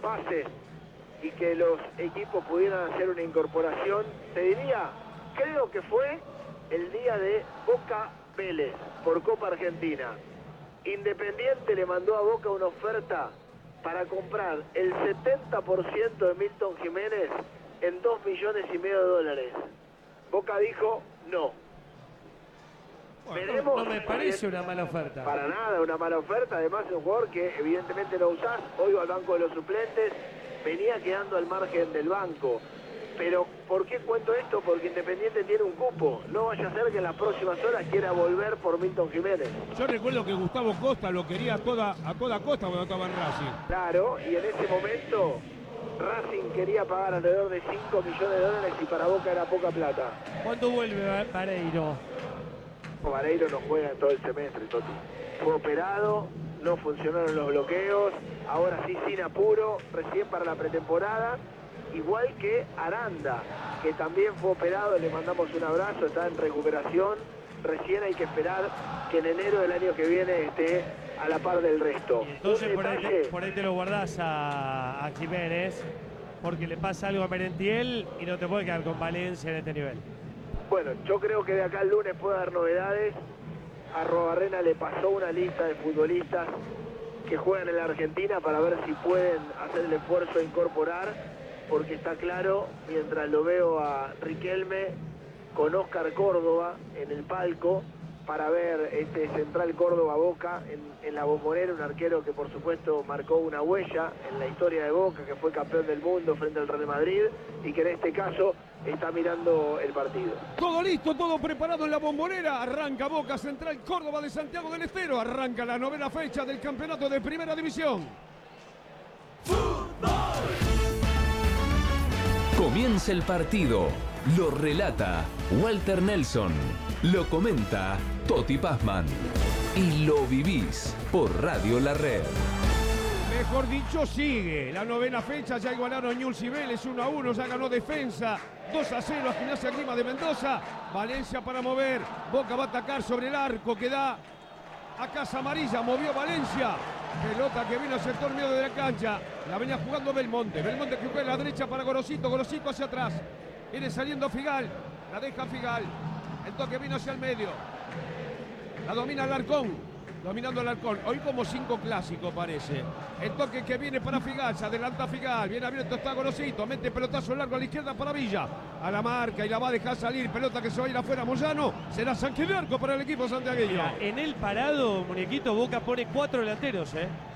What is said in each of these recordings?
pases y que los equipos pudieran hacer una incorporación, te diría, creo que fue el día de Boca Vélez por Copa Argentina. Independiente le mandó a Boca una oferta para comprar el 70% de Milton Jiménez en $2,5 millones. Boca dijo no. Bueno, no me parece una mala oferta. Para nada una mala oferta, además es un jugador que evidentemente no usás, hoy va al banco de los suplentes, venía quedando al margen del banco. Pero, ¿por qué cuento esto? Porque Independiente tiene un cupo. No vaya a ser que en las próximas horas quiera volver por Milton Jiménez. Yo recuerdo que Gustavo Costa lo quería a toda costa cuando estaba en Racing. Claro, y en ese momento Racing quería pagar alrededor de $5 millones y para Boca era poca plata. ¿Cuándo vuelve Vareiro? Vareiro no juega en todo el semestre, Toti. Fue operado, no funcionaron los bloqueos, ahora sí sin apuro, recién para la pretemporada. Igual que Aranda, que también fue operado, le mandamos un abrazo, está en recuperación. Recién hay que esperar que en enero del año que viene esté a la par del resto. Y entonces por ahí te lo guardás a Jiménez, porque le pasa algo a Merentiel y no te puede quedar con Valencia en este nivel. Bueno, yo creo que de acá al lunes puede haber novedades. A Robarrena le pasó una lista de futbolistas que juegan en la Argentina para ver si pueden hacer el esfuerzo de incorporar. Porque está claro, mientras lo veo a Riquelme con Oscar Córdoba en el palco para ver este Central Córdoba-Boca en la Bombonera, un arquero que por supuesto marcó una huella en la historia de Boca, que fue campeón del mundo frente al Real Madrid y que en este caso está mirando el partido. Todo listo, todo preparado en la Bombonera. Arranca Boca Central Córdoba de Santiago del Estero. Arranca la 9ª fecha del campeonato de Primera División. Comienza el partido, lo relata Walter Nelson, lo comenta Toti Pazman y lo vivís por Radio La Red. Mejor dicho, sigue la 9ª fecha, ya igualaron Newell's y Vélez 1-1, ya ganó Defensa 2-0 a Gimnasia Grima de Mendoza. Valencia para mover, Boca va a atacar sobre el arco que da a Casa Amarilla, movió Valencia. Pelota que vino al sector medio de la cancha. La venía jugando Belmonte. Belmonte que juega a la derecha para Gorosito. Gorosito hacia atrás. Viene saliendo Figal. La deja Figal. El toque vino hacia el medio. La domina Alarcón. Dominando Alarcón. Hoy como 5 clásicos parece. El toque que viene para Figal. Se adelanta Figal. Bien abierto está Gorosito. Mete pelotazo largo a la izquierda para Villa. A la marca y la va a dejar salir. Pelota que se va a ir afuera Moyano. Será Sánchez de Arco para el equipo santiagueño. Mira, en el parado, muñequito, Boca pone 4 delanteros,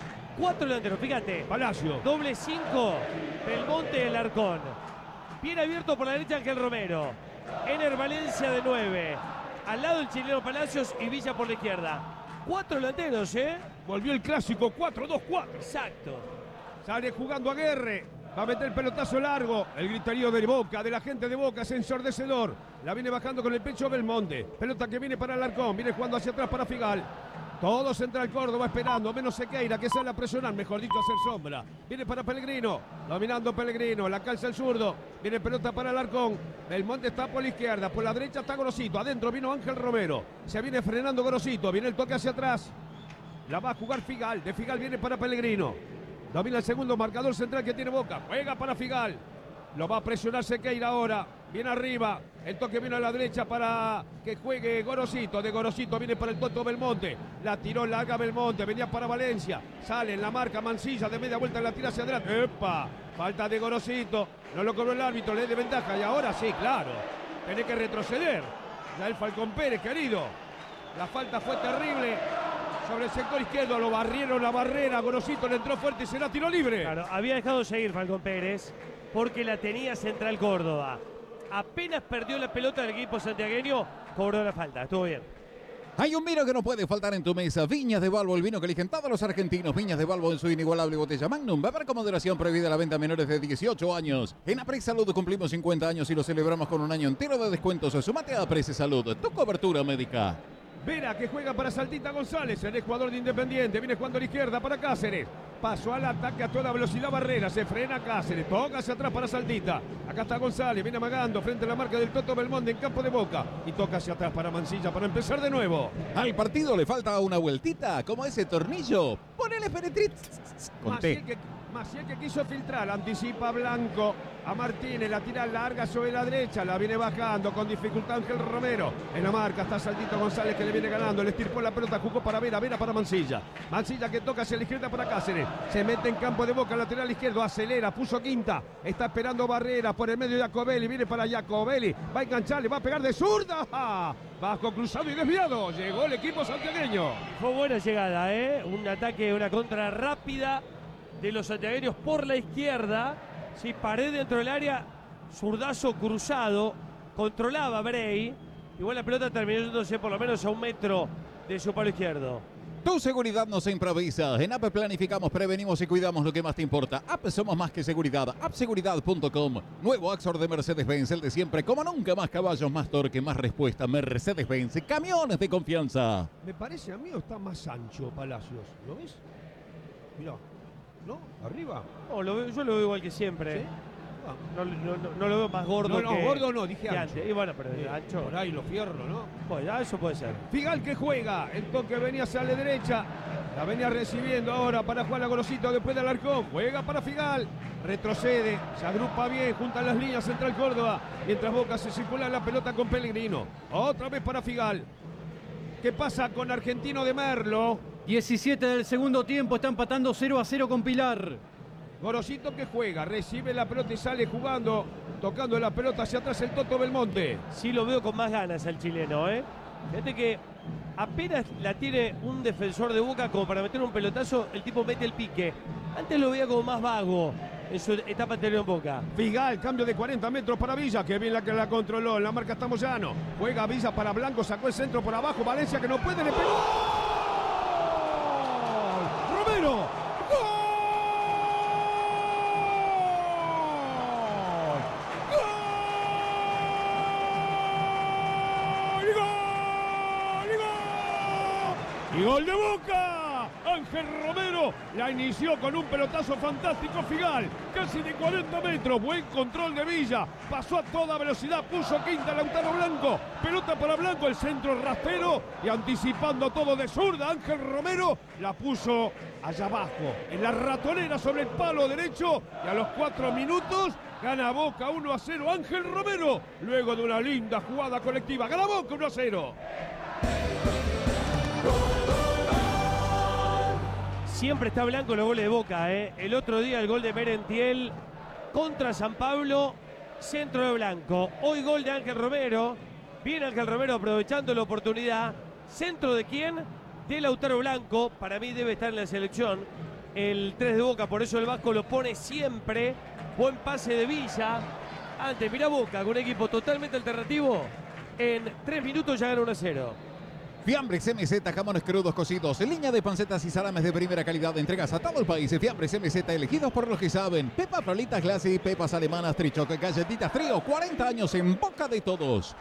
4 delanteros, fíjate. Palacio. Doble 5, Belmonte el Arcón. Bien abierto por la derecha Ángel Romero. Ener Valencia de 9. Al lado el chileno Palacios y Villa por la izquierda. 4 delanteros, Volvió el clásico 4-2-4. Exacto. Sale jugando Aguerre. Va a meter el pelotazo largo. El griterío de Boca, de la gente de Boca, es ensordecedor. La viene bajando con el pecho Belmonte. Pelota que viene para Alarcón. Viene jugando hacia atrás para Figal. Todo Central Córdoba esperando, menos Sequeira que sale a presionar, mejor dicho, a hacer sombra. Viene para Pellegrino, dominando Pellegrino, la calza el zurdo. Viene pelota para Alarcón. Belmonte está por la izquierda, por la derecha está Gorosito. Adentro vino Ángel Romero. Se viene frenando Gorosito, viene el toque hacia atrás. La va a jugar Figal, de Figal viene para Pellegrino. Domina el segundo marcador central que tiene Boca. Juega para Figal. Lo va a presionar Sequeira ahora. Viene arriba. El toque viene a la derecha para que juegue Gorosito. De Gorosito viene para el Toto Belmonte. La tiró larga Belmonte. Venía para Valencia. Sale en la marca Mancilla. De media vuelta la tira hacia adelante. ¡Epa! Falta de Gorosito. No lo cobró el árbitro. Le de ventaja. Y ahora sí, claro. Tiene que retroceder. Ya el Falcón Pérez, querido. La falta fue terrible. Sobre el sector izquierdo lo barrieron la barrera. Gorosito le entró fuerte y será tiro libre. Claro, había dejado seguir Falcón Pérez porque la tenía Central Córdoba. Apenas perdió la pelota del equipo santiagueño, cobró la falta. Estuvo bien. Hay un vino que no puede faltar en tu mesa. Viñas de Balbo, el vino que eligen todos los argentinos. Viñas de Balbo en su inigualable botella Magnum. Beber con moderación, prohibida la venta a menores de 18 años. En Apres Salud cumplimos 50 años y lo celebramos con un año entero de descuentos. Sumate a Apres Salud, tu cobertura médica. Vera que juega para Saltita González, el jugador de Independiente, viene jugando a la izquierda para Cáceres. Pasó al ataque a toda velocidad Barrera, se frena Cáceres, toca hacia atrás para Saltita. Acá está González, viene amagando frente a la marca del Toto Belmonte en campo de Boca. Y toca hacia atrás para Mancilla para empezar de nuevo. Al partido le falta una vueltita, como ese tornillo. Ponele Feretrit. Con T. Maciel que quiso filtrar, anticipa Blanco a Martínez, la tira larga sobre la derecha, la viene bajando con dificultad Ángel Romero. En la marca está Saldito González que le viene ganando, le estirpó la pelota, jugó para Vera para Mancilla. Mancilla que toca hacia la izquierda para Cáceres, se mete en campo de Boca, lateral izquierdo, acelera, puso quinta, está esperando Barrera por el medio de Jacobelli, viene para Jacobelli, va a enganchar, le va a pegar de zurda. Bajo, cruzado y desviado, llegó el equipo santiagueño. Fue buena llegada, un ataque, una contra rápida de los santiagueños por la izquierda. Sí, pared dentro del área, zurdazo cruzado, controlaba Bray. Igual la pelota terminó yéndose por lo menos a 1 metro de su palo izquierdo. Tu seguridad no se improvisa. En APP planificamos, prevenimos y cuidamos lo que más te importa. APP somos más que seguridad. appseguridad.com. Nuevo Axor de Mercedes-Benz, el de siempre. Como nunca, más caballos, más torque, más respuesta. Mercedes-Benz, camiones de confianza. Me parece a mí o está más ancho Palacios, ¿lo ves? Mirá, ¿no? Arriba. No, yo lo veo igual que siempre. ¿Sí? No lo veo más gordo. No, gordo no, dije que ancho. antes. Y bueno, pero ancho. Por ahí los fierros, ¿no? Pues ya eso puede ser. Figal que juega, el toque venía hacia la derecha, la venía recibiendo ahora para Juan Gorosito después del Alarcón, juega para Figal, retrocede, se agrupa bien, juntan las líneas Central Córdoba, mientras Boca se circula la pelota con Pellegrino, otra vez para Figal. ¿Qué pasa con Argentino de Merlo? 17 del segundo tiempo, está empatando 0-0 con Pilar. Gorosito que juega, recibe la pelota y sale jugando, tocando la pelota hacia atrás el Toto Belmonte. Sí lo veo con más ganas al chileno, Fíjate que apenas la tiene un defensor de Boca como para meter un pelotazo, el tipo mete el pique. Antes lo veía como más vago en su etapa anterior en Boca. Figal, cambio de 40 metros para Villa, que bien la que la controló, en la marca está Moyano. Juega Villa para Blanco, sacó el centro por abajo, Valencia que no puede, le pegó. ¡Gol! ¡Romero! Y gol de Boca, Ángel Romero la inició con un pelotazo fantástico Figal, casi de 40 metros, buen control de Villa, pasó a toda velocidad, puso quinta Lautaro Blanco, pelota para Blanco, el centro rastrero y anticipando todo de zurda, Ángel Romero la puso allá abajo, en la ratonera sobre el palo derecho y a los 4 minutos gana Boca 1-0 Ángel Romero, luego de una linda jugada colectiva, gana Boca 1-0. Siempre está blanco los goles de Boca, El otro día el gol de Merentiel contra San Pablo, centro de Blanco. Hoy gol de Ángel Romero. Viene Ángel Romero aprovechando la oportunidad. ¿Centro de quién? De Lautaro Blanco. Para mí debe estar en la selección. El 3 de Boca, por eso el Vasco lo pone siempre. Buen pase de Villa. Antes, mirá Boca, con un equipo totalmente alternativo. En 3 minutos ya gana 1-0. Fiambres MZ, jamones crudos cocidos, línea de pancetas y salames de primera calidad, entregas a todo el país. Fiambres MZ, elegidos por los que saben. Pepa Frolitas Glassy, pepas alemanas, trichoque, galletitas frío, 40 años en boca de todos.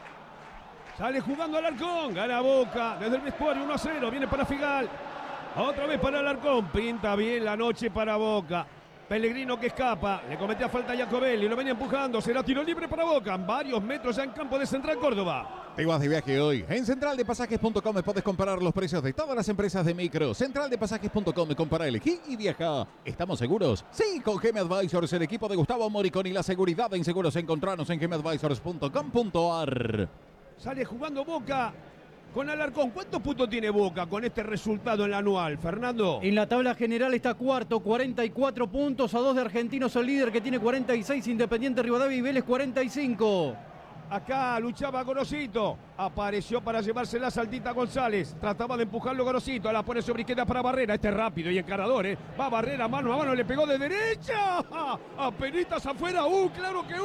Sale jugando Alarcón, gana Boca, desde el vestuario 1-0, viene para Figal. Otra vez para Alarcón, pinta bien la noche para Boca. Pellegrino que escapa, le cometía falta a Jacobelli, lo venía empujando, será tiro libre para Boca, varios metros ya en campo de Central Córdoba. Te vas de viaje hoy. En centraldepasajes.com puedes comparar los precios de todas las empresas de micro. Centraldepasajes.com, compara, elegí y viaja. ¿Estamos seguros? Sí, con GM Advisors, el equipo de Gustavo Moricón y la seguridad en seguros. Encontrarnos en gmadvisors.com.ar. Sale jugando Boca con Alarcón. ¿Cuántos puntos tiene Boca con este resultado en la anual, Fernando? En la tabla general está cuarto, 44 puntos, a 2 de Argentinos, el líder que tiene 46, Independiente Rivadavia y Vélez 45. Acá luchaba Gorosito, apareció para llevarse la Saltita González, trataba de empujarlo Gorosito, la pone sobre izquierda para Barrera, este es rápido y encarador, va Barrera mano a mano, le pegó de derecha, apenitas afuera, claro que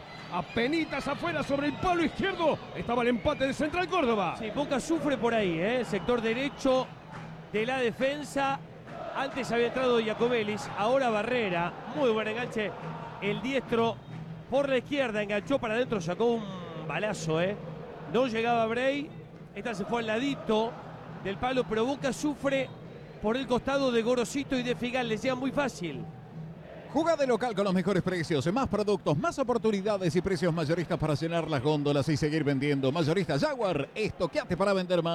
apenitas afuera sobre el palo izquierdo, estaba el empate de Central Córdoba. Sí, Boca sufre por ahí, sector derecho de la defensa, antes había entrado Jacobelis, ahora Barrera, muy buen enganche, el diestro por la izquierda, enganchó para adentro, sacó un balazo, no llegaba Bray, esta se fue al ladito del palo, pero Boca sufre por el costado de Gorosito y de Figal, les llega muy fácil. Juga de local con los mejores precios, más productos, más oportunidades y precios mayoristas para llenar las góndolas y seguir vendiendo. Mayorista Jaguar, estoqueate para vender más.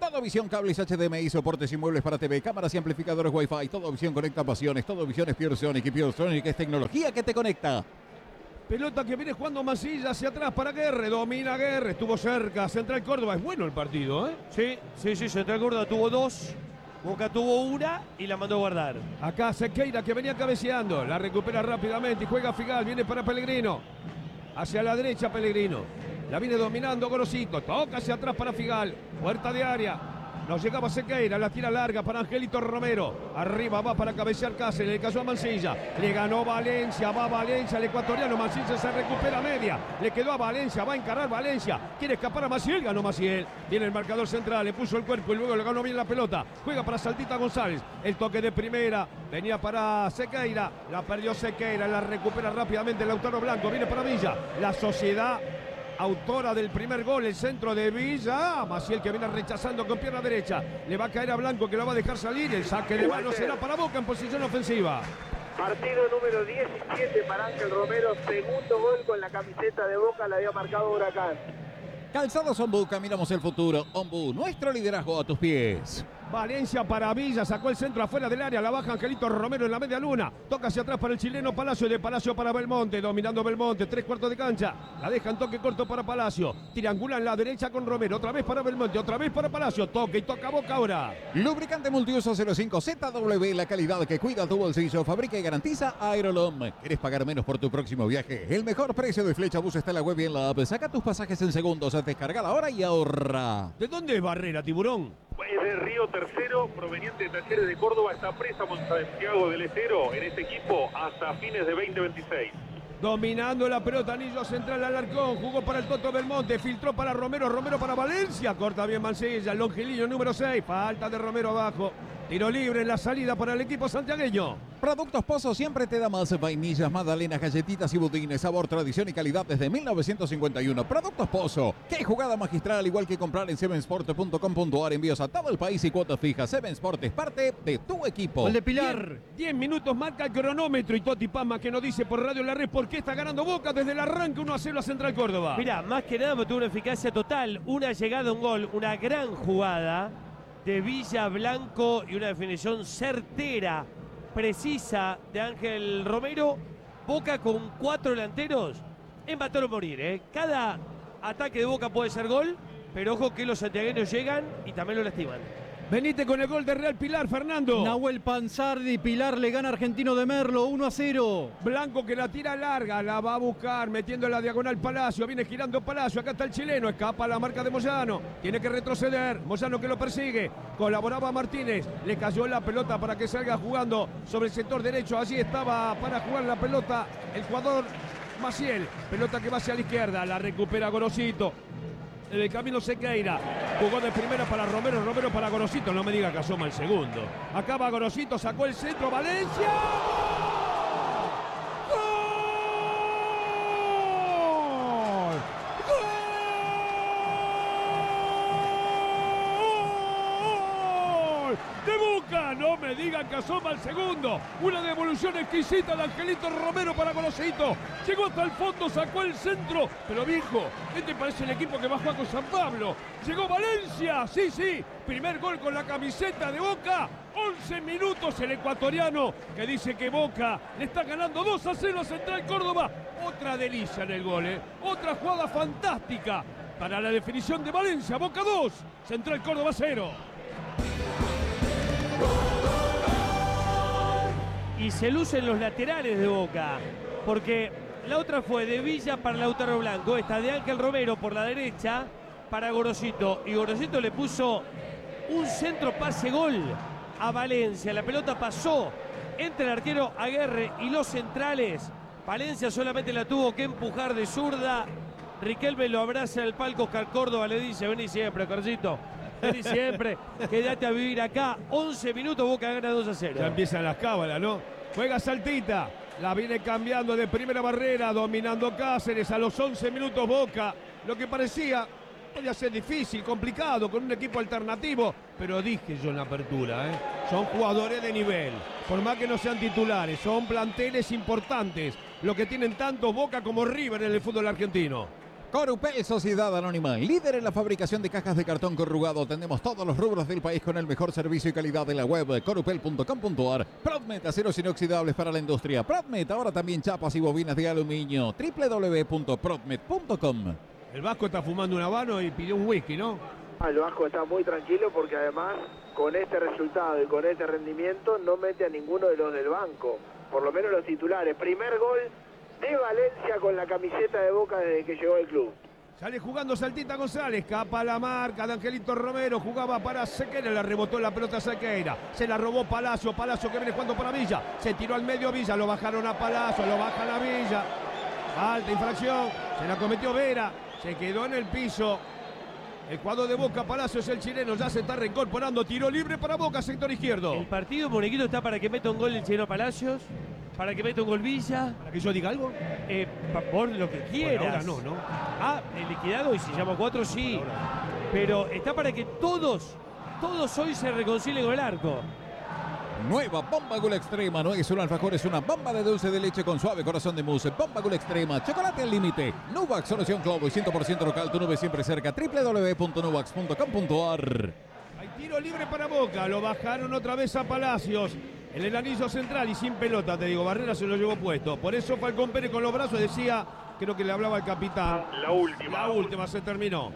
Todo Visión, cables HDMI, soportes y muebles para TV, cámaras y amplificadores Wi-Fi. Todo Visión conecta pasiones. Todo Visión es Pure Sonic y Pure Sonic es tecnología que te conecta. Pelota que viene jugando Mansilla hacia atrás para Aguerre. Domina Aguerre, estuvo cerca. Central Córdoba, es bueno el partido, ¿eh? Sí, Central Córdoba tuvo 2. Boca tuvo 1 y la mandó a guardar. Acá Sequeira que venía cabeceando. La recupera rápidamente y juega Figal. Viene para Pellegrino. Hacia la derecha Pellegrino. La viene dominando Gorosito. Toca hacia atrás para Figal. Puerta de área. Nos llegaba Sequeira. La tira larga para Angelito Romero. Arriba va para cabecear Cáceres. Le cayó a Mansilla. Le ganó Valencia. Va Valencia. El ecuatoriano Mansilla se recupera media. Le quedó a Valencia. Va a encarar Valencia. Quiere escapar a Maciel. Ganó Maciel. Viene el marcador central. Le puso el cuerpo y luego le ganó bien la pelota. Juega para Saltita González. El toque de primera. Venía para Sequeira. La perdió Sequeira. La recupera rápidamente Lautaro Blanco. Viene para Villa. La Sociedad, autora del primer gol, el centro de Villa. Maciel que viene rechazando con pierna derecha. Le va a caer a Blanco que lo va a dejar salir. El saque de mano será para Boca en posición ofensiva. Partido número 17 para Ángel Romero. Segundo gol con la camiseta de Boca. La había marcado Huracán. Calzados Ombú, caminamos el futuro. Ombú, nuestro liderazgo a tus pies. Valencia para Villa, sacó el centro afuera del área, la baja Angelito Romero en la media luna, toca hacia atrás para el chileno Palacio, de Palacio para Belmonte, dominando Belmonte, 3/4 de cancha, la deja en toque corto para Palacio, triangula en la derecha con Romero, otra vez para Belmonte, otra vez para Palacio, toque y toca Boca ahora. Lubricante multiuso 05 ZW, la calidad que cuida tu bolsillo, fabrica y garantiza Aerolom. ¿Quieres pagar menos por tu próximo viaje? El mejor precio de Flecha Bus está en la web y en la app. Saca tus pasajes en segundos, descarga ahora y ahorra. ¿De dónde es Barrera, Tiburón? Es de Río Tercero, proveniente de Talleres de Córdoba, está préstamo en Santiago del Estero en este equipo hasta fines de 2026. Dominando la pelota, anillo central Alarcón, jugó para el Toto Belmonte, filtró para Romero, Romero para Valencia, corta bien Mansilla, Longilino número 6, falta de Romero abajo, tiro libre en la salida para el equipo santiagueño. Productos Pozo siempre te da más. Vainillas, magdalenas, galletitas y budines. Sabor, tradición y calidad desde 1951. Productos Pozo. ¡Qué jugada magistral! Igual que comprar en sevensport.com.ar. Envíos a todo el país y cuotas fijas. Seven Sport es parte de tu equipo. El de Pilar. 10 minutos marca el cronómetro y Toti Pama que nos dice por Radio La Red por qué está ganando Boca desde el arranque 1-0 a Central Córdoba. Mirá, más que nada tuvo una eficacia total. Una llegada, un gol, una gran jugada de Villa Blanco y una definición certera, precisa de Ángel Romero. Boca con 4 delanteros en matar o morir, ¿eh? Cada ataque de Boca puede ser gol, pero ojo que los santiagueños llegan y también lo lastiman. Venite con el gol de Real Pilar, Fernando. Nahuel Panzardi, Pilar le gana Argentino de Merlo, 1-0. Blanco que la tira larga, la va a buscar, metiendo en la diagonal Palacio, viene girando Palacio, acá está el chileno, escapa la marca de Moyano, tiene que retroceder, Moyano que lo persigue, colaboraba Martínez, le cayó la pelota para que salga jugando sobre el sector derecho, allí estaba para jugar la pelota el jugador Maciel, pelota que va hacia la izquierda, la recupera Gorosito. En el camino Sequeira, jugó de primera para Romero, Romero para Gorosito, no me diga que asoma el segundo. Acaba Gorosito, sacó el centro, Valencia. ¡Gol! ¡Gol! ¡De Boca! No me digan que asoma el segundo. Una devolución exquisita de Angelito Romero para Gorosito. Llegó hasta el fondo, sacó el centro. Pero viejo, este parece el equipo que va a jugar con San Pablo. Llegó Valencia, sí, sí. Primer gol con la camiseta de Boca. 11 minutos el ecuatoriano que dice que Boca le está ganando 2-0 a Central Córdoba. Otra delicia en el gol, ¿eh? Otra jugada fantástica para la definición de Valencia. Boca 2, Central Córdoba 0. Y se lucen los laterales de Boca, porque la otra fue de Villa para Lautaro Blanco, esta de Ángel Romero por la derecha para Gorosito, y Gorosito le puso un centro pase gol a Valencia. La pelota pasó entre el arquero Aguerre y los centrales. Valencia solamente la tuvo que empujar de zurda. Riquelme lo abraza en el palco. Oscar Córdoba le dice: vení siempre, Oscarcito, vení siempre, quédate a vivir acá. 11 minutos, Boca gana 2-0. Ya empiezan las cábalas, ¿no? Juega Saltita, la viene cambiando de primera barrera, dominando Cáceres a los 11 minutos Boca. Lo que parecía podía ser difícil, complicado, con un equipo alternativo, pero dije yo en la apertura, son jugadores de nivel, por más que no sean titulares, son planteles importantes, lo que tienen tanto Boca como River en el fútbol argentino. Corupel Sociedad Anónima, líder en la fabricación de cajas de cartón corrugado. Atendemos todos los rubros del país con el mejor servicio y calidad de la web. Corupel.com.ar. Prodmet, aceros inoxidables para la industria. Prodmet, ahora también chapas y bobinas de aluminio. www.prodmet.com. El Vasco está fumando un habano y pidió un whisky, ¿no? El Vasco está muy tranquilo porque además con este resultado y con este rendimiento no mete a ninguno de los del banco, por lo menos los titulares. Primer gol de Valencia con la camiseta de Boca desde que llegó al club. Sale jugando Saltita González, capa la marca de Angelito Romero, jugaba para Sequeira, la rebotó la pelota Sequeira, se la robó Palacio que viene jugando para Villa, se tiró al medio Villa, lo bajaron a Palacio, lo bajan a Villa, alta infracción, se la cometió Vera, se quedó en el piso. El cuadro de Boca, Palacios, el chileno, ya se está reincorporando, tiro libre para Boca, sector izquierdo. El partido, Monequito, está para que meta un gol el chileno Palacios, para que meta un gol Villa. ¿Para que yo diga algo? Por lo que quieras. Por ahora no, ¿no? El liquidado, y si llama 4, sí. Pero está para que todos hoy se reconcilien con el arco. Nueva Bomba Gula Extrema, no es un alfajor, es una bomba de dulce de leche con suave corazón de mousse. Bomba Gula Extrema, chocolate al límite. Nuvax, solución Globo y 100% local, tu nube siempre cerca. www.nuvax.com.ar. Hay tiro libre para Boca, lo bajaron otra vez a Palacios. En el anillo central y sin pelota, te digo, Barrera se lo llevó puesto. Por eso Falcón Pérez con los brazos decía, creo que le hablaba al capitán. La última Se terminó.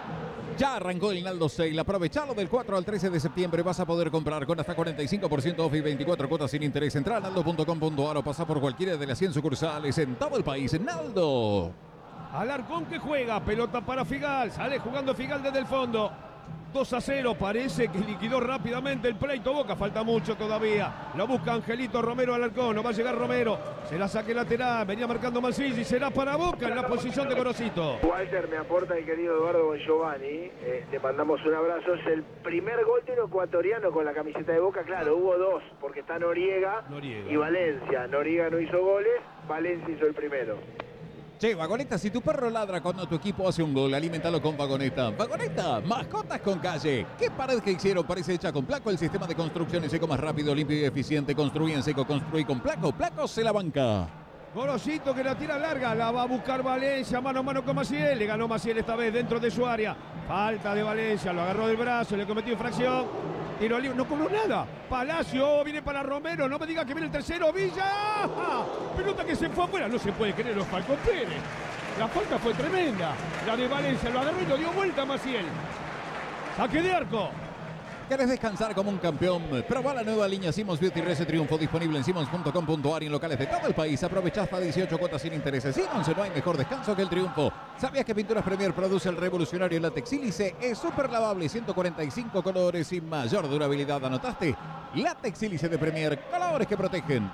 Ya arrancó el Naldo Sale, aprovechalo del 4 al 13 de septiembre, vas a poder comprar con hasta 45% off y 24 cuotas sin interés. Entra a naldo.com.ar o pasa por cualquiera de las 100 sucursales en todo el país. Naldo. Alarcón que juega, pelota para Figal, sale jugando Figal desde el fondo. 2-0, parece que liquidó rápidamente el pleito Boca, falta mucho todavía. Lo busca Angelito Romero Alarcón, no va a llegar Romero, se la saque lateral, venía marcando Mancini y será para Boca en la posición de Gorosito. Walter, me aporta el querido Eduardo Bongiovanni, le mandamos un abrazo. Es el primer gol de un ecuatoriano con la camiseta de Boca. Claro, hubo dos, porque está Noriega y Valencia. Noriega no hizo goles, Valencia hizo el primero. Che, Vagoneta, si tu perro ladra cuando tu equipo hace un gol, alimentalo con Vagoneta. Vagoneta, mascotas con calle. ¿Qué pared que hicieron? Parece hecha con Placo, el sistema de construcción en seco más rápido, limpio y eficiente. Construí en seco, construí con Placo. Placo se la banca. Gorosito que la tira larga, la va a buscar Valencia, mano a mano con Maciel. Le ganó Maciel esta vez dentro de su área. Falta de Valencia, lo agarró del brazo, le cometió infracción. Tiro libre, no cobró nada. Palacio viene para Romero, no me diga que viene el tercero. Villa, pelota que se fue afuera, no se puede creer los Falcón Pérez. La falta fue tremenda. La de Valencia lo agarró y lo dio vuelta a Maciel. Saque de arco. ¿Querés descansar como un campeón? Proba la nueva línea Simons Beauty Rese Triunfo, disponible en simons.com.ar y en locales de todo el país. Aprovecha hasta 18 cuotas sin intereses. Simons, no hay mejor descanso que el triunfo. ¿Sabías que Pinturas Premier produce el revolucionario látex sílice? Es súper lavable, 145 colores y mayor durabilidad. ¿Anotaste? Látex sílice de Premier, colores que protegen.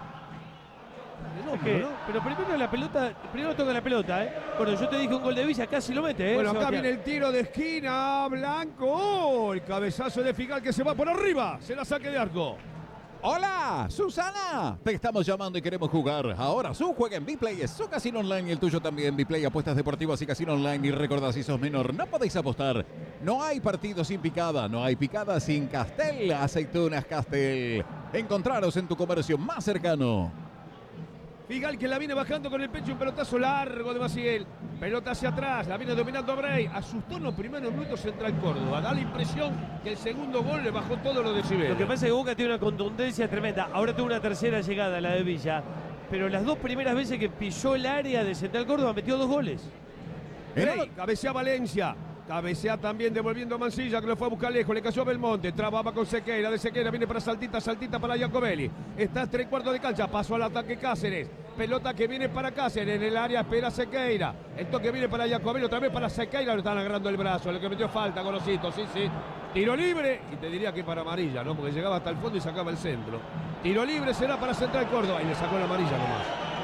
Pero primero la pelota, primero toca la pelota, ¿eh? Bueno, yo te dije un gol de Villa, casi lo mete, ¿eh? Bueno, acá Sebastián. viene el tiro de esquina, Blanco. ¡Oh! El cabezazo de Figal que se va por arriba. Se la saque de arco. ¡Hola, Susana! Te estamos llamando y queremos jugar. Ahora su juega en Biplay, es su casino online y el tuyo también. Biplay, apuestas deportivas y casino online. Y recordad, si sos menor, no podéis apostar. No hay partido sin picada, no hay picada sin Castel. Aceitunas Castel. Encontraros en tu comercio más cercano. Figal que la viene bajando con el pecho, un pelotazo largo de Maciel. Pelota hacia atrás, la viene dominando Bray. Asustó en los primeros minutos Central Córdoba. Da la impresión que el segundo gol le bajó todo lo decibeles. Lo que pasa es que Boca tiene una contundencia tremenda. Ahora tuvo una tercera llegada, la de Villa. Pero las dos primeras veces que pisó el área de Central Córdoba metió 2 goles. Bray, cabecea Valencia. Cabecea también devolviendo a Mancilla que lo fue a buscar lejos, le cayó a Belmonte, trababa con Sequeira, de Sequeira viene para Saltita, Saltita para Giacobelli, está a 3/4 de cancha, pasó al ataque Cáceres, pelota que viene para Cáceres, en el área espera Sequeira, el toque viene para Giacobelli, otra vez para Sequeira, lo están agarrando el brazo, le que metió falta, Gorosito, sí, tiro libre, y te diría que para amarilla, ¿no? Porque llegaba hasta el fondo y sacaba el centro, tiro libre será para Central Córdoba, y le sacó la amarilla nomás.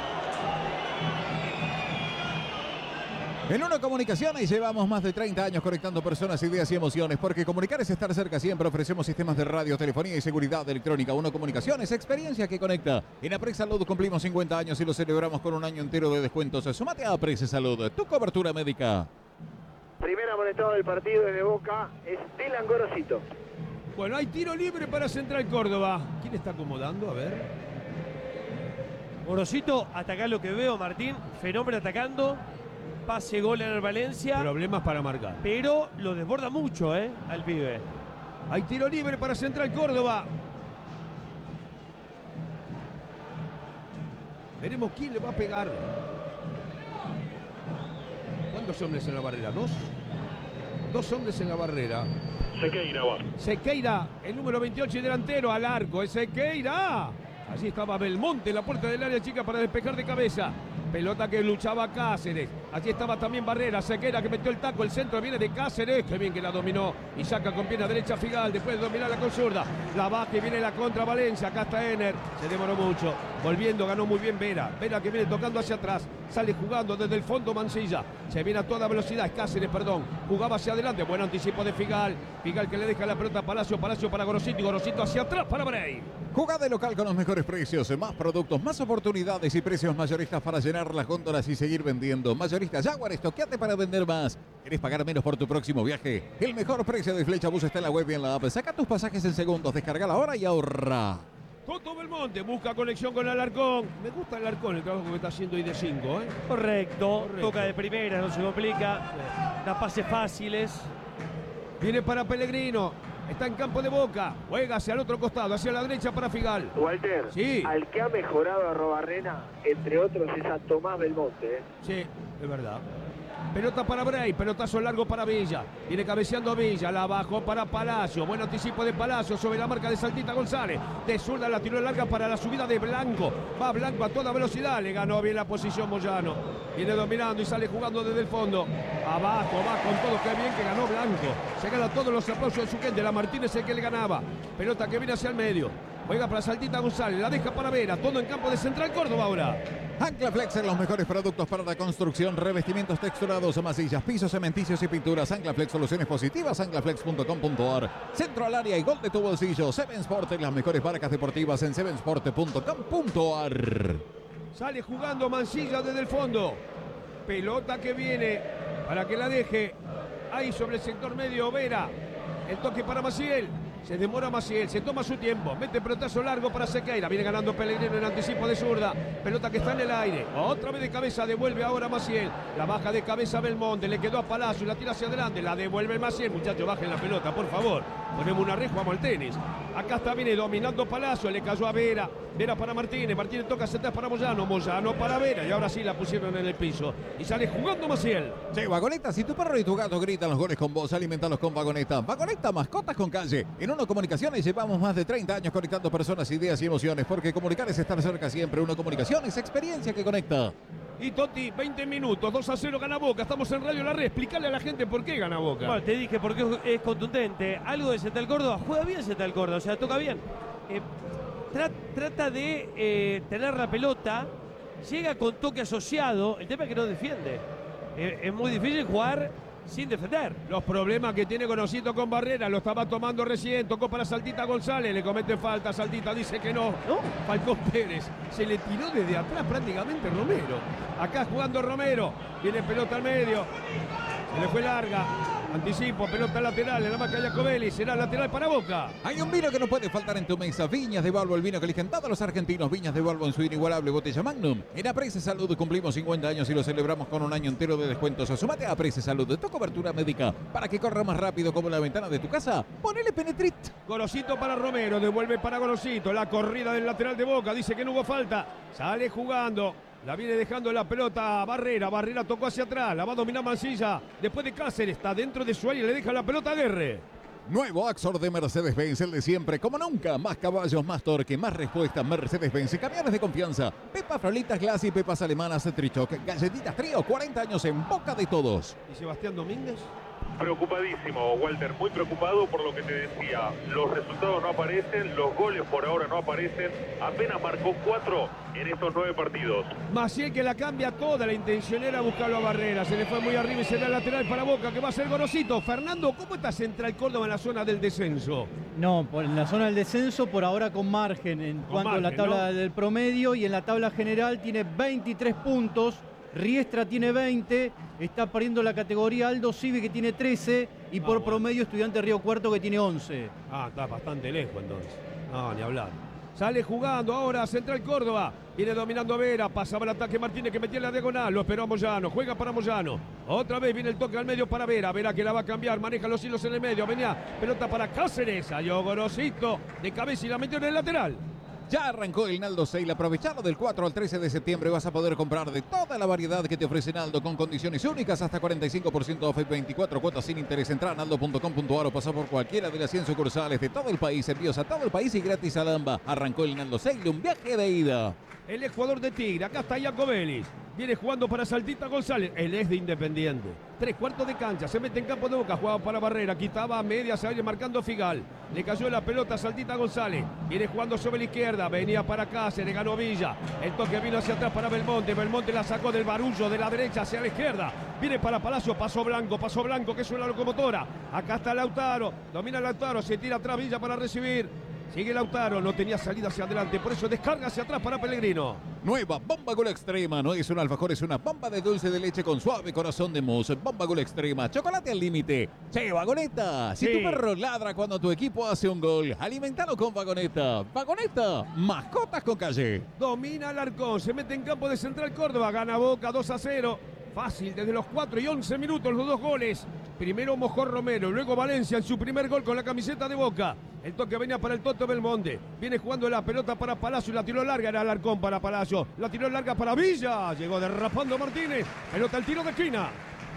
En Uno Comunicaciones llevamos más de 30 años conectando personas, ideas y emociones, porque comunicar es estar cerca siempre. Ofrecemos sistemas de radio, telefonía y seguridad electrónica. Uno Comunicaciones, experiencia que conecta. En Aprex Salud cumplimos 50 años y lo celebramos con un año entero de descuentos. Sumate a Aprex Salud, tu cobertura médica. Primer amonestado del partido desde Boca es Dylan Gorosito. Bueno, hay tiro libre para Central Córdoba. ¿Quién está acomodando? A ver. Gorosito, ataca lo que veo, Martín. Fenómeno atacando. pase gol en el Valencia. Problemas para marcar. Pero lo desborda mucho, al pibe. Hay tiro libre para Central Córdoba. Veremos quién le va a pegar. ¿Cuántos hombres en la barrera? ¿Dos? Dos hombres en la barrera. Sequeira va. Sequeira, el número 28 y delantero al arco. Es Sequeira. Allí estaba Belmonte en la puerta del área chica para despejar de cabeza. Pelota que luchaba Cáceres. Allí estaba también Barrera. Sequeira que metió el taco. El centro viene de Cáceres. Qué bien que la dominó. Y saca con pierna derecha Figal. Después de dominarla con zurda. La baja y viene la contra Valencia. Acá está Ener. Se demoró mucho. Volviendo, ganó muy bien Vera. Vera que viene tocando hacia atrás. Sale jugando desde el fondo Mansilla. Se viene a toda velocidad. Cáceres, perdón. Jugaba hacia adelante. Buen anticipo de Figal. Figal que le deja la pelota a Palacio. Palacio para Gorosito. Y Gorosito hacia atrás para Bray. Jugá de local con los mejores precios, más productos, más oportunidades y precios mayoristas para llenar las góndolas y seguir vendiendo. Mayoristas Jaguar, estoqueate para vender más. ¿Querés pagar menos por tu próximo viaje? El mejor precio de Flechabús está en la web y en la app. Saca tus pasajes en segundos, descarga ahora y ahorra. Toto Belmonte busca conexión con Alarcón. Me gusta Alarcón, el trabajo que está haciendo hoy de 5. Correcto. Toca de primera, no se complica. Da pases fáciles. Viene para Pellegrino. Está en campo de Boca. Juega hacia el otro costado, hacia la derecha para Figal. Walter, sí. Al que ha mejorado a Arrobarrena, entre otros, es a Tomás Belmonte. Sí, es verdad. Pelota para Bray, pelotazo largo para Villa. Viene cabeceando Villa, la bajó para Palacio. Buen anticipo de Palacio sobre la marca de Saltita González. De zurda la tiró larga para la subida de Blanco. Va Blanco a toda velocidad. Le ganó bien la posición Moyano. Viene dominando y sale jugando desde el fondo. Abajo, va con todo. Qué bien que ganó Blanco. Se gana todos los aplausos de su gente. La Martínez es el que le ganaba. Pelota que viene hacia el medio. Juega para Saltita González, la deja para Vera, todo en campo de Central Córdoba ahora. Anclaflex en los mejores productos para la construcción, revestimientos texturados, masillas, pisos, cementicios y pinturas. Anclaflex, soluciones positivas, anclaflex.com.ar. Centro al área y gol de tu bolsillo. Seven Sport, las mejores marcas deportivas en sevensport.com.ar. Sale jugando Mansilla desde el fondo. Pelota que viene para que la deje ahí sobre el sector medio Vera. El toque para Maciel. Se demora Maciel, se toma su tiempo. Mete pelotazo largo para Sequeira. Viene ganando Pellegrino en anticipo de zurda. Pelota que está en el aire. Otra vez de cabeza, devuelve ahora Maciel. La baja de cabeza Belmonte. Le quedó a Palacio, la tira hacia adelante. La devuelve Maciel. Muchachos, bajen la pelota, por favor. Ponemos una red, jugamos al tenis. Acá está, viene dominando Palacio. Le cayó a Vera. Vera para Martínez. Martínez toca hacia atrás para Moyano. Moyano para Vera. Y ahora sí la pusieron en el piso. Y sale jugando Maciel. Sí, Vagoneta, si tu perro y tu gato gritan los goles con vos, alimentalos con Vagoneta. Vagoneta, mascotas con calle. En Uno Comunicaciones llevamos más de 30 años conectando personas, ideas y emociones, porque comunicar es estar cerca siempre. Uno Comunicaciones, experiencia que conecta. Y Totti, 20 minutos, 2-0 gana Boca. Estamos en Radio La Red. Explícale a la gente por qué gana Boca. Bueno, te dije porque es contundente. Algo de Central Córdoba, juega bien Central Córdoba, o sea, toca bien. Trata de tener la pelota, llega con toque asociado. El tema es que no defiende. Es muy difícil jugar sin defender. Los problemas que tiene Gorosito con Barrera, lo estaba tomando recién, tocó para Saltita González, le comete falta, Saltita dice que no. Falcón Pérez, se le tiró desde atrás prácticamente Romero. Acá jugando Romero, viene pelota al medio, se le fue larga. Anticipo, pelota lateral, en la marca Jacobelli, será lateral para Boca. Hay un vino que no puede faltar en tu mesa. Viñas de Balbo, el vino que eligen todos los argentinos. Viñas de Balbo en su inigualable botella Magnum. En Aprece Salud cumplimos 50 años y lo celebramos con un año entero de descuentos. Sumate a Aprece Salud, tu cobertura médica. Para que corra más rápido como la ventana de tu casa, ponele Penetrit. Gorosito para Romero, devuelve para Gorosito. La corrida del lateral de Boca, dice que no hubo falta. Sale jugando. La viene dejando la pelota a Barrera. Barrera tocó hacia atrás. La va a dominar Mansilla. Después de Cáceres. Está dentro de su área y le deja la pelota a Guerre. Nuevo Axor de Mercedes-Benz, el de siempre, como nunca. Más caballos, más torque, más respuesta. Mercedes-Benz, camiones de confianza. Pepas Frolitas Glass y pepas alemanas de Trichoc. Galletitas Trío, 40 años en boca de todos. ¿Y Sebastián Domínguez? Preocupadísimo, Walter, muy preocupado por lo que te decía. Los resultados no aparecen, los goles por ahora no aparecen. Apenas marcó 4 en estos 9 partidos. Maciel que la cambia toda, la intención era buscarlo a Barrera. Se le fue muy arriba y será lateral para Boca, que va a ser Gorosito. Fernando, ¿cómo está Central Córdoba en la zona del descenso? No, en la zona del descenso por ahora con margen en cuanto a la tabla del promedio, y en la tabla general tiene 23 puntos. Riestra tiene 20, está perdiendo la categoría Aldo Civi que tiene 13 y por promedio Estudiante Río Cuarto que tiene 11. Ah, está bastante lejos entonces. No, ni hablar. Sale jugando ahora Central Córdoba. Viene dominando Vera. Pasaba el ataque Martínez que metía en la diagonal. Lo esperó a Moyano. Juega para Moyano. Otra vez viene el toque al medio para Vera. Vera que la va a cambiar. Maneja los hilos en el medio. Venía pelota para Cáceres. Salió Gorosito de cabeza y la metió en el lateral. Ya arrancó el Naldo Sale. Aprovechado del 4 al 13 de septiembre vas a poder comprar de toda la variedad que te ofrece Naldo con condiciones únicas hasta 45% off y 24 cuotas sin interés. Entra a naldo.com.ar o pasa por cualquiera de las 100 sucursales de todo el país. Envíos a todo el país y gratis a Lamba. Arrancó el Naldo Sale, un viaje de ida. El ex jugador de Tigre, acá está Iacobelis. Viene jugando para Saltita González. Él es de Independiente. 3/4 de cancha, se mete en campo de Boca, jugaba para Barrera, quitaba a media, se va marcando Figal. Le cayó la pelota a Saltita González. Viene jugando sobre la izquierda, venía para acá, se le ganó Villa. El toque vino hacia atrás para Belmonte. Belmonte la sacó del barullo de la derecha hacia la izquierda. Viene para Palacio, pasó Blanco, que es una locomotora. Acá está Lautaro, domina Lautaro, se tira atrás Villa para recibir. Sigue Lautaro, no tenía salida hacia adelante, por eso descarga hacia atrás para Pellegrino. Nueva Bomba Gol Extrema, no es un alfajor, es una bomba de dulce de leche con suave corazón de mousse. Bomba Gol Extrema, chocolate al límite. Che, Vagoneta, si Sí. tu perro ladra cuando tu equipo hace un gol, alimentalo con Vagoneta. Vagoneta, mascotas con calle. Domina Alarcón, se mete en campo de Central Córdoba, gana Boca 2-0. Fácil, desde los 4 y 11 minutos los dos goles. Primero Mojón Romero, luego Valencia en su primer gol con la camiseta de Boca. El toque venía para el Toto Belmonte. Viene jugando la pelota para Palacio, la tiró larga, era Alarcón para Palacio. La tiró larga para Villa, llegó derrapando Martínez. Pelota al tiro de esquina.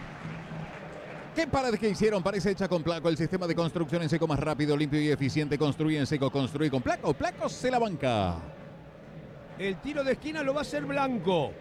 ¿Qué pared que hicieron? Parece hecha con Placo. El sistema de construcción en seco más rápido, limpio y eficiente. Construye en seco, construye con Placo. Placo se la banca. El tiro de esquina lo va a hacer Blanco.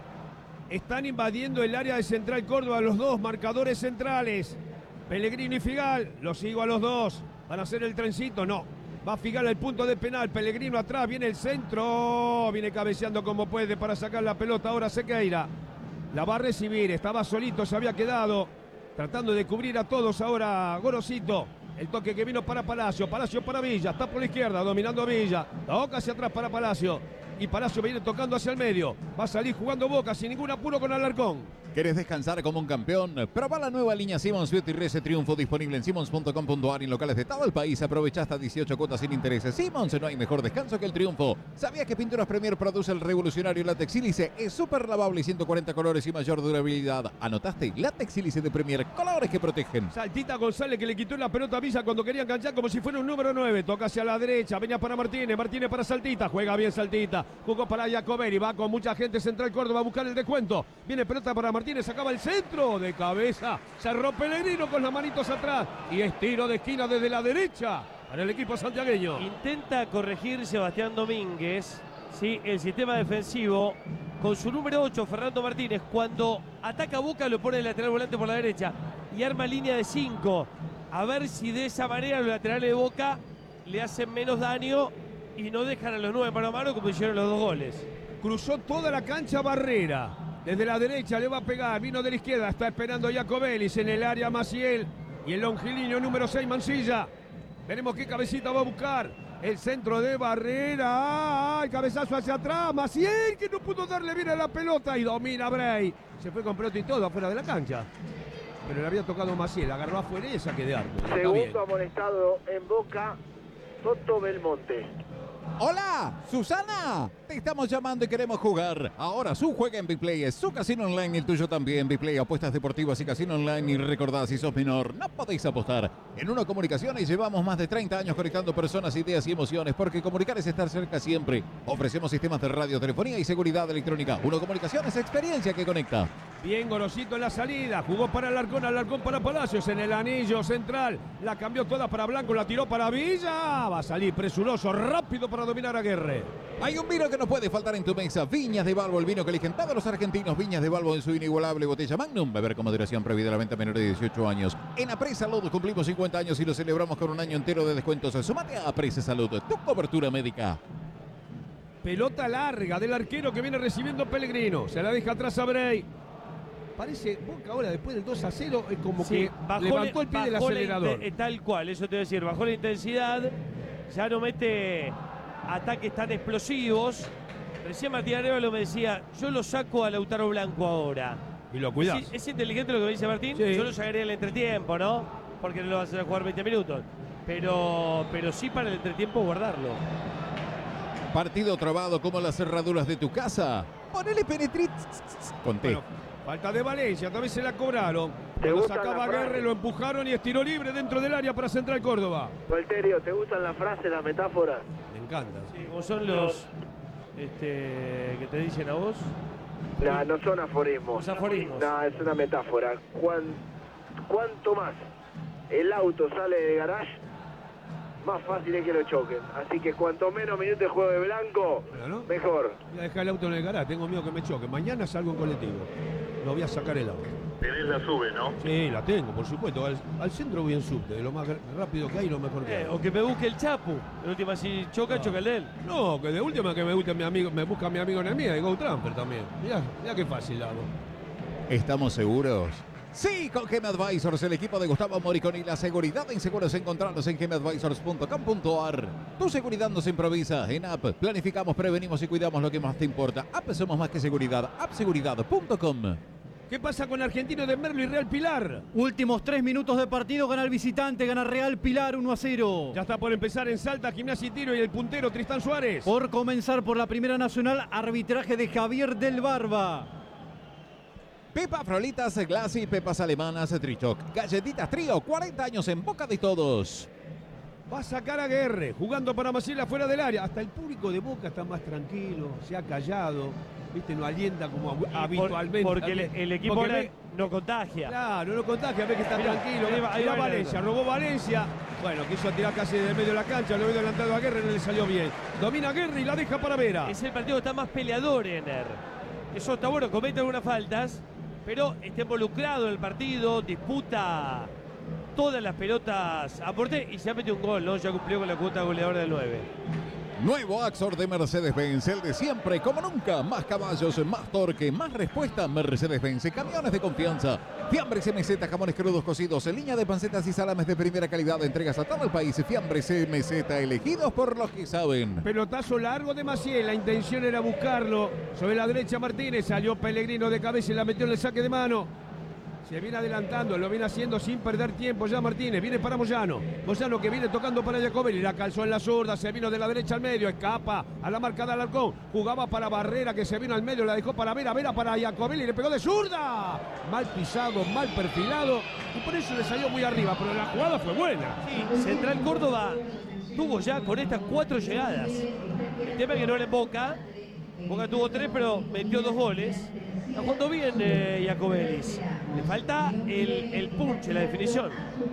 Están invadiendo el área de Central Córdoba los dos marcadores centrales. Pellegrino y Figal, los sigo a los dos. ¿Van a hacer el trencito? No. Va Figal al punto de penal. Pellegrino atrás, viene el centro. Viene cabeceando como puede para sacar la pelota. Ahora Sequeira. La va a recibir. Estaba solito, se había quedado. Tratando de cubrir a todos ahora Gorosito. El toque que vino para Palacio. Palacio para Villa. Está por la izquierda, dominando a Villa. Toca hacia atrás para Palacio. Y Palacio viene tocando hacia el medio. Va a salir jugando Boca sin ningún apuro con Alarcón. ¿Querés descansar como un campeón? Proba la nueva línea Simmons Beauty Rese Triunfo disponible en simmons.com.ar y en locales de todo el país. Aprovecha hasta 18 cuotas sin intereses. Simmons, no hay mejor descanso que el triunfo. ¿Sabías que Pinturas Premier produce el revolucionario látex sílice? Es súper lavable y 140 colores y mayor durabilidad. ¿Anotaste? Látex sílice de Premier, colores que protegen. Saltita González que le quitó la pelota a Villa cuando quería enganchar como si fuera un número 9. Toca hacia la derecha, venía para Martínez. Martínez para Saltita, juega bien Saltita. Jugó para Iacobelli, va con mucha gente Central Córdoba a buscar el descuento. Viene pelota para Martínez, acaba el centro de cabeza. Cerró Pellegrino con las manitos atrás. Y es tiro de esquina desde la derecha para el equipo santiagueño. Intenta corregir Sebastián Domínguez, ¿sí? El sistema defensivo con su número 8, Fernando Martínez. Cuando ataca Boca lo pone el lateral volante por la derecha y arma línea de 5. A ver si de esa manera los laterales de Boca le hacen menos daño y no dejan a los 9 mano a mano como hicieron los 2 goles. Cruzó toda la cancha Barrera. Desde la derecha le va a pegar, vino de la izquierda, está esperando Iacobelis en el área Maciel. Y el longilíneo número 6, Mancilla. Veremos qué cabecita va a buscar. El centro de Barrera. El cabezazo hacia atrás. Maciel que no pudo darle bien a la pelota y domina Bray. Se fue con pelota y todo afuera de la cancha. Pero le había tocado Maciel, agarró afuera y saque de arco. Está bien. Segundo amonestado en Boca, Toto Belmonte. ¡Hola! ¡Susana! Te estamos llamando y queremos jugar. Ahora su juega en Biplay, es su casino online y el tuyo también. Biplay, apuestas deportivas y casino online. Y recordad, si sos menor, no podéis apostar. En Uno Comunicaciones llevamos más de 30 años conectando personas, ideas y emociones, porque comunicar es estar cerca siempre. Ofrecemos sistemas de radio, telefonía y seguridad electrónica. Uno Comunicaciones, experiencia que conecta. Bien Gorosito en la salida, jugó para Alarcón, Alarcón para Palacios en el anillo central, la cambió toda para Blanco, la tiró para Villa, va a salir presuroso, rápido para dominar a Guerre. Hay un vino que no puede faltar en tu mesa, Viñas de Balbo, el vino que eligen todos los argentinos. Viñas de Balbo en su inigualable botella Magnum, beber con moderación, prohibida la venta a menores de 18 años. En Apres Salud cumplimos 50 años y lo celebramos con un año entero de descuentos. Sumate a Apres Salud, tu cobertura médica. Pelota larga del arquero que viene recibiendo Pellegrino, se la deja atrás a Bray. Parece Boca ahora después del 2-0 es como Sí, que levantó el pie del acelerador. Tal cual, eso te voy a decir, bajó la intensidad, ya no mete ataques tan explosivos. Recién Martín Arévalo me decía, yo lo saco a Lautaro Blanco ahora. Y lo cuidás. ¿Es inteligente lo que me dice Martín? Sí. Yo lo sacaría al entretiempo, ¿no? Porque no lo vas a hacer jugar 20 minutos. Pero sí para el entretiempo guardarlo. Partido trabado como las cerraduras de tu casa. Ponele Penetrit. Conté. Bueno, falta de Valencia, otra vez se la cobraron. ¿Te Cuando gusta sacaba la frase? Aguerre, lo empujaron y es tiro libre dentro del área para Central Córdoba. Walterio, ¿te gustan las frases, las metáforas? Me encanta. Sí, como son los que te dicen a vos. No, no son aforismos. Los aforismos. No, es una metáfora. Cuanto más el auto sale de garage, más fácil es que lo choquen. Así que cuanto menos minutos de juego de blanco, Pero no, mejor. voy a dejar el auto en el garaje, tengo miedo que me choque. Mañana salgo en colectivo. No voy a sacar el auto. Tenés la sube, ¿no? Sí, la tengo, por supuesto. Al centro voy en subte, de lo más rápido que hay, lo mejor que hay. O que me busque el Chapu. De última, si choca, choca el de él. No, que de última que me busca mi amigo en el mío, y Go Tramper también. Mirá qué fácil la hago. ¿Estamos seguros? Sí, con Gem Advisors, el equipo de Gustavo Moriconi, la seguridad en seguros encontrarnos en gemadvisors.com.ar. Tu seguridad nos improvisa. En App planificamos, prevenimos y cuidamos lo que más te importa. App somos más que seguridad. Appseguridad.com. ¿Qué pasa con Argentino de Merlo y Real Pilar? Últimos 3 minutos de partido, gana el visitante, gana Real Pilar 1-0. Ya está por empezar en Salta, Gimnasia y Tiro y el puntero Tristán Suárez. Por comenzar por la Primera Nacional, arbitraje de Javier del Barba. Pepa Frolitas, Glassy, Pepas Alemanas, Trichoc. Galletitas Trío, 40 años en boca de todos. Va a sacar a Guerre, jugando para Maciel fuera del área. Hasta el público de Boca está más tranquilo, se ha callado. Viste, no alienta como habitualmente. Porque el equipo Porque ahora no contagia. Claro, no contagia, ve que está Mirá, tranquilo. ahí va, Valencia, robó Valencia. Bueno, quiso tirar casi del medio de la cancha, lo había adelantado a Guerre, no le salió bien. Domina a Guerre y la deja para Vera. Es el partido que está más peleador, Ener. Eso está bueno, comete algunas faltas, pero está involucrado en el partido, disputa todas las pelotas a porte y se ha metido un gol, ¿no? Ya cumplió con la cuota goleadora del 9. Nuevo Axor de Mercedes-Benz, el de siempre, como nunca. Más caballos, más torque, más respuesta. Mercedes-Benz, camiones de confianza. Fiambres MZ, jamones crudos cocidos, línea de pancetas y salames de primera calidad. Entregas a todo el país. Fiambres MZ, elegidos por los que saben. Pelotazo largo de Maciel, la intención era buscarlo. Sobre la derecha Martínez, salió Pellegrino de cabeza y la metió en el saque de mano. Se viene adelantando, lo viene haciendo sin perder tiempo ya Martínez. Viene para Moyano. Moyano que viene tocando para Jacobelli. La calzó en la zurda, se vino de la derecha al medio. Escapa a la marca de Alarcón. Jugaba para Barrera que se vino al medio. La dejó para Vera. Vera para Jacobelli. Le pegó de zurda. Mal pisado, mal perfilado. Y por eso le salió muy arriba. Pero la jugada fue buena. Sí, Central Córdoba tuvo ya con estas 4 llegadas. El tema es que no le Boca. Boca tuvo 3, pero metió 2 goles. Está jugando bien Jacobelli. Le falta el punch, la definición.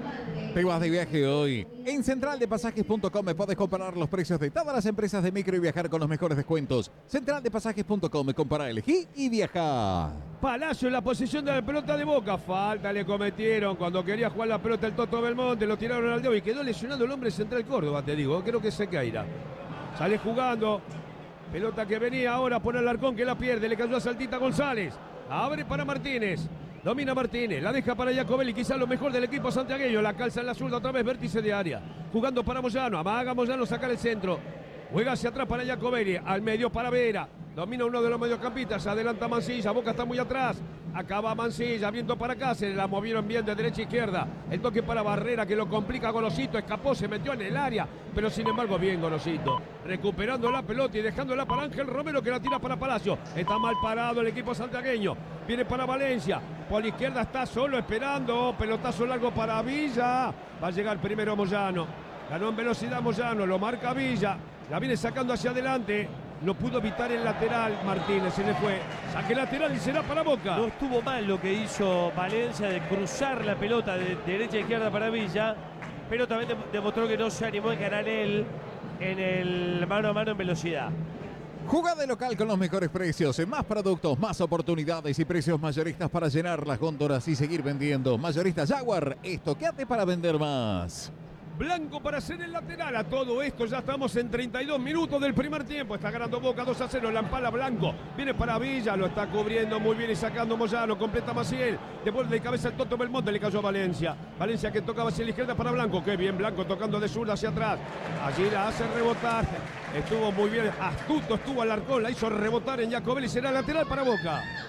Te vas de viaje hoy. En centraldepasajes.com me puedes comparar los precios de todas las empresas de micro y viajar con los mejores descuentos. Centraldepasajes.com, compara, elegí y viaja. Palacio en la posición de la pelota de Boca. Falta le cometieron cuando quería jugar la pelota el Toto Belmonte. Lo tiraron al dedo y quedó lesionado el hombre Central Córdoba, te digo. Creo que se caerá. Sale jugando. Pelota que venía ahora por Alarcón que la pierde. Le cayó a Saltita González. Abre para Martínez. Domina Martínez, la deja para Jacobelli, quizás lo mejor del equipo santiagueño. La calza en la zurda otra vez, vértice de área. Jugando para Moyano, amaga Moyano, sacar el centro. Juega hacia atrás para Jacobelli, al medio para Vera. Domina uno de los mediocampistas, adelanta Mancilla, Boca está muy atrás. Acaba Mancilla, viento para acá, se la movieron bien de derecha a izquierda. El toque para Barrera que lo complica Golosito, escapó, se metió en el área. Pero sin embargo bien Golosito, recuperando la pelota y dejándola para Ángel Romero que la tira para Palacio. Está mal parado el equipo santiagueño, viene para Valencia. Por la izquierda está solo esperando, pelotazo largo para Villa. Va a llegar primero Moyano, ganó en velocidad Moyano, lo marca Villa. La viene sacando hacia adelante. No pudo evitar el lateral Martínez, se le fue. Saque lateral y será para Boca. No estuvo mal lo que hizo Valencia de cruzar la pelota de derecha a izquierda para Villa, pero también demostró que no se animó a ganar él en el mano a mano en velocidad. Juga de local con los mejores precios, más productos, más oportunidades y precios mayoristas para llenar las góndolas y seguir vendiendo. Mayorista Jaguar, estoqueate para vender más. Blanco para hacer el lateral. A todo esto ya estamos en 32 minutos del primer tiempo. Está ganando Boca 2-0. La empala Blanco. Viene para Villa. Lo está cubriendo muy bien y sacando Moyano. Completa Maciel. Devuelve de cabeza el Toto Belmonte. Le cayó a Valencia. Valencia que tocaba hacia la izquierda para Blanco. Qué bien Blanco tocando de zurda hacia atrás. Allí la hace rebotar. Estuvo muy bien. Astuto estuvo Alarcón. La hizo rebotar en Jacobelli. Será lateral para Boca.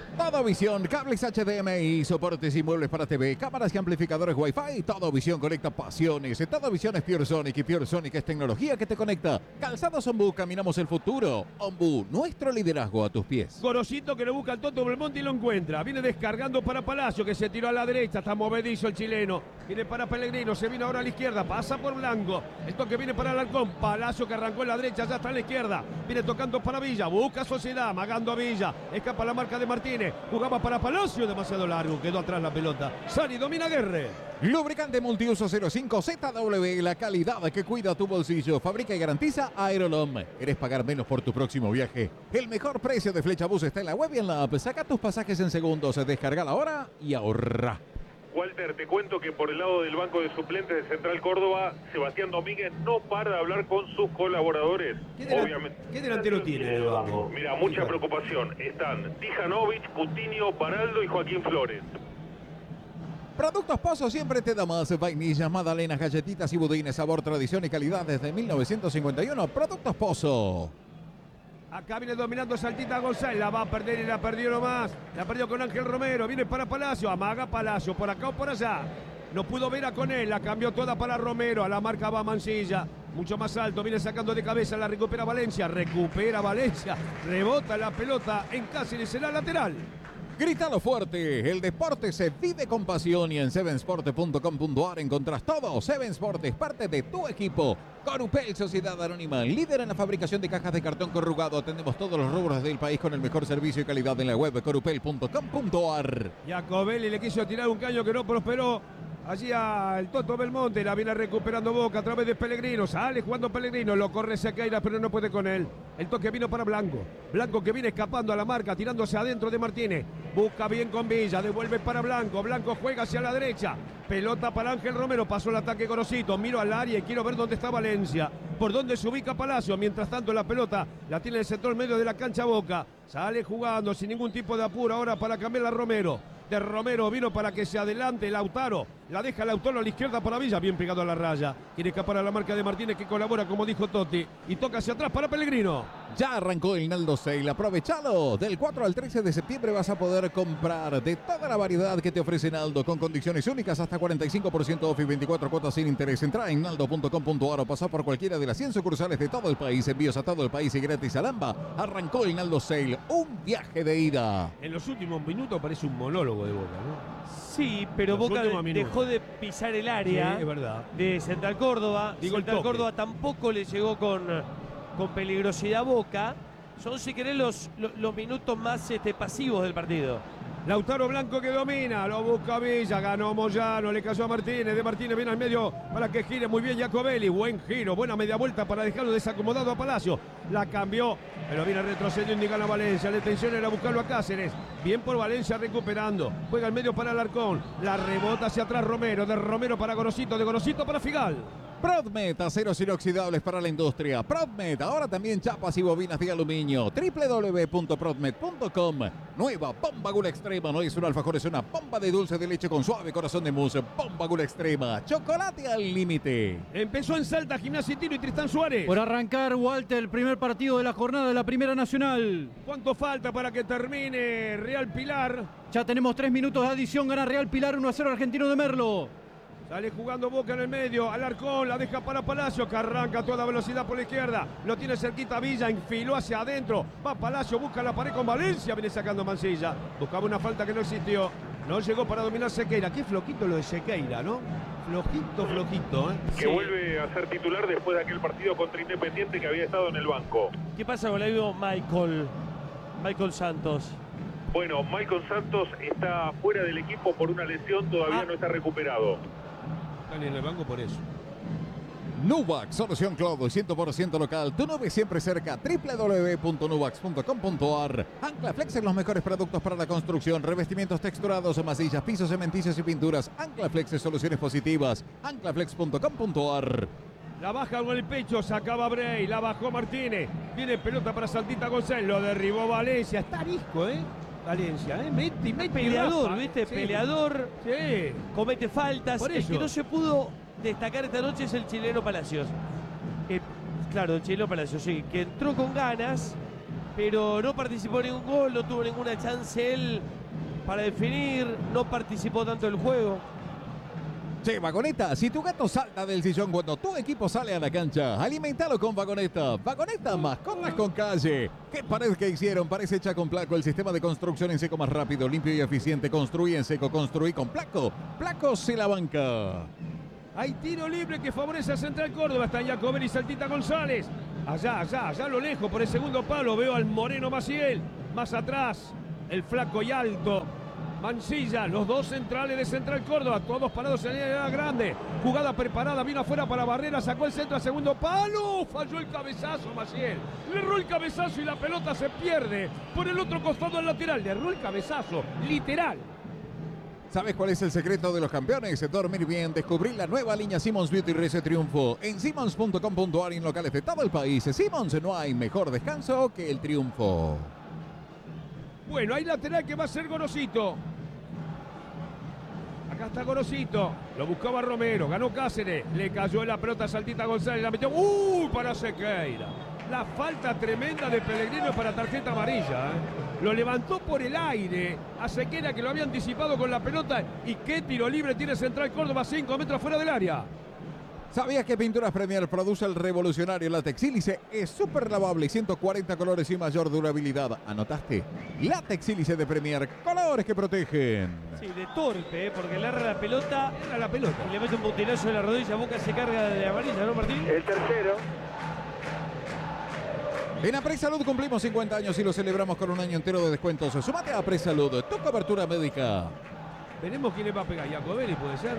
Todo Visión, cables HDMI, soportes y muebles para TV, cámaras y amplificadores Wi-Fi. Todo Visión conecta pasiones. Todo Visión es Pure Sonic y Pure Sonic es tecnología que te conecta. Calzados Ombú, caminamos el futuro. Ombú, nuestro liderazgo a tus pies. Gorosito que lo busca el Toto Belmonte y lo encuentra. Viene descargando para Palacio, que se tiró a la derecha. Está movedizo el chileno. Viene para Pellegrino, se viene ahora a la izquierda. Pasa por Blanco. El toque viene para Alarcón. Palacio que arrancó en la derecha, ya está en la izquierda. Viene tocando para Villa. Busca Sociedad, amagando a Villa. Escapa la marca de Martínez. Jugaba para Palacio, demasiado largo. Quedó atrás la pelota. Sani domina Aguerre. Lubricante multiuso 05 ZW, la calidad que cuida tu bolsillo. Fabrica y garantiza Aerolom. ¿Querés pagar menos por tu próximo viaje? El mejor precio de Flechabús está en la web y en la app. Saca tus pasajes en segundos, descarga ahora y ahorra. Walter, te cuento que por el lado del banco de suplentes de Central Córdoba, Sebastián Domínguez no para de hablar con sus colaboradores. ¿Qué delantero tiene el banco? Mira, mucha preocupación. Están Tijanovic, Coutinho, Baraldo y Joaquín Flores. Productos Pozo siempre te da más. Vainillas, magdalenas, galletitas y budines. Sabor, tradición y calidad desde 1951. Productos Pozo. Acá viene dominando Saltita González, la va a perder y la perdió nomás. La perdió con Ángel Romero, viene para Palacio, amaga Palacio, por acá o por allá. No pudo ver a Conel, la cambió toda para Romero, a la marca va Mancilla. Mucho más alto, viene sacando de cabeza, la recupera Valencia, rebota la pelota en Cáceres, será lateral. Grítalo fuerte, el deporte se vive con pasión y en sevensport.com.ar encontrás todo. Seven Sport es parte de tu equipo. Corupel, Sociedad Anónima, líder en la fabricación de cajas de cartón corrugado. Atendemos todos los rubros del país con el mejor servicio y calidad en la web corupel.com.ar. Giacobelli le quiso tirar un caño que no prosperó. Allí al Toto Belmonte, la viene recuperando Boca a través de Pellegrino, sale jugando Pellegrino, lo corre Sequeira pero no puede con él. El toque vino para Blanco, Blanco que viene escapando a la marca, tirándose adentro de Martínez, busca bien con Villa, devuelve para Blanco, Blanco juega hacia la derecha, pelota para Ángel Romero, pasó el ataque Gorosito, miro al área y quiero ver dónde está Valencia, por dónde se ubica Palacio, mientras tanto la pelota la tiene el sector medio de la cancha Boca, sale jugando sin ningún tipo de apuro ahora para cambiar a Romero. De Romero vino para que se adelante Lautaro. La deja Lautaro a la izquierda para Villa, bien pegado a la raya. Quiere escapar a la marca de Martínez que colabora, como dijo Totti. Y toca hacia atrás para Pellegrino. Ya arrancó el Naldo Sale, aprovechalo. Del 4 al 13 de septiembre vas a poder comprar de toda la variedad que te ofrece Naldo con condiciones únicas hasta 45% off y 24 cuotas sin interés. Entra en naldo.com.ar o pasa por cualquiera de las 100 sucursales de todo el país. Envíos a todo el país y gratis a Lamba. Arrancó el Naldo Sale, un viaje de ida. En los últimos minutos parece un monólogo de Boca, ¿no? Sí, pero Boca dejó de pisar el área, sí, es verdad, de Central Córdoba. Central Córdoba tampoco le llegó con peligrosidad a Boca. Son, si querés, los minutos más pasivos del partido. Lautaro Blanco que domina, lo busca Villa, ganó Moyano, le cayó a Martínez, de Martínez viene al medio para que gire muy bien Giacobelli, buen giro, buena media vuelta para dejarlo desacomodado a Palacio, la cambió, pero viene retrocediendo y gana Valencia, la intención era buscarlo a Cáceres, bien por Valencia recuperando, juega al medio para Alarcón, la rebota hacia atrás Romero, de Romero para Gorosito, de Gorosito para Figal. Prodmet, aceros inoxidables para la industria. Prodmet, ahora también chapas y bobinas de aluminio. www.prodmet.com. Nueva Bomba Gula Extrema. No es un alfajor, es una bomba de dulce de leche con suave corazón de mousse. Bomba Gula Extrema. Chocolate al límite. Empezó en Salta, Gimnasia y Tiro y Tristán Suárez. Por arrancar, Walter, el primer partido de la jornada de la Primera Nacional. ¿Cuánto falta para que termine Real Pilar? Ya tenemos 3 minutos de adición. Gana Real Pilar 1-0 Argentino de Merlo. Sale jugando Boca en el medio, Alarcón, la deja para Palacio, que arranca a toda velocidad por la izquierda, lo tiene cerquita Villa, enfiló hacia adentro, va Palacio, busca la pared con Valencia, viene sacando Mancilla, buscaba una falta que no existió, no llegó para dominar Sequeira, qué floquito lo de Sequeira, ¿no? Flojito, ¿eh? Que vuelve a ser titular después de aquel partido contra Independiente que había estado en el banco. ¿Qué pasa con el amigo Michael Santos? Bueno, Michael Santos está fuera del equipo por una lesión, todavía no está recuperado. Están en el banco por eso. Nuvax, solución cloud 100% local. Tu nube siempre cerca. www.nuvax.com.ar. Anclaflex en los mejores productos para la construcción. Revestimientos texturados, masillas, pisos cementicios y pinturas. Anclaflex es soluciones positivas. Anclaflex.com.ar. La baja con el pecho, sacaba Bray, la bajó Martínez. Viene pelota para Saltita González, lo derribó Valencia. Está arisco, Valencia, mete peleador, ¿viste? Sí. Peleador, sí. Comete faltas. Por el que no se pudo destacar esta noche es el chileno Palacios. Claro, el chileno Palacios, sí, que entró con ganas, pero no participó en ningún gol, no tuvo ninguna chance él para definir, no participó tanto del juego. Che, Vagoneta, si tu gato salta del sillón cuando tu equipo sale a la cancha, alimentalo con Vagoneta. Vagoneta, mascotas con calle. ¿Qué pared que hicieron? Parece hecha con Placo, el sistema de construcción en seco más rápido, limpio y eficiente. Construí en seco, construí con Placo. Placo se la banca. Hay tiro libre que favorece a Central Córdoba. Está Jacobelli y Saltita González. Allá a lo lejos, por el segundo palo, veo al Moreno Maciel. Más atrás, el flaco y alto Mancilla, los dos centrales de Central Córdoba, todos parados en la línea grande. Jugada preparada, vino afuera para Barrera, sacó el centro al segundo palo. Falló el cabezazo Maciel. Le erró el cabezazo y la pelota se pierde por el otro costado del lateral. Le erró el cabezazo, literal. ¿Sabes cuál es el secreto de los campeones? Dormir bien, descubrir la nueva línea Simmons Beauty Rece Triunfo en simmons.com.ar y en locales de todo el país. Simmons, no hay mejor descanso que el triunfo. Bueno, hay lateral que va a ser Gorosito. Acá está Gorosito. Lo buscaba Romero. Ganó Cáceres. Le cayó la pelota a Saltita González. La metió. Para Sequeira. La falta tremenda de Pellegrino para tarjeta amarilla. Lo levantó por el aire a Sequeira, que lo había anticipado con la pelota. Y qué tiro libre tiene Central Córdoba, 5 metros fuera del área. ¿Sabías que Pinturas Premier produce el revolucionario látex sílice? Es súper lavable, 140 colores y mayor durabilidad. ¿Anotaste? Látex sílice de Premier, colores que protegen. Sí, de torpe, porque le erra la pelota. Era la pelota. Y le mete un puntinazo en la rodilla. Boca se carga de amarilla, ¿no, Martín? El tercero. En Apresalud cumplimos 50 años y lo celebramos con un año entero de descuentos. Sumate a Apresalud, tu cobertura médica. Veremos quién le va a pegar. Jacobelli puede ser.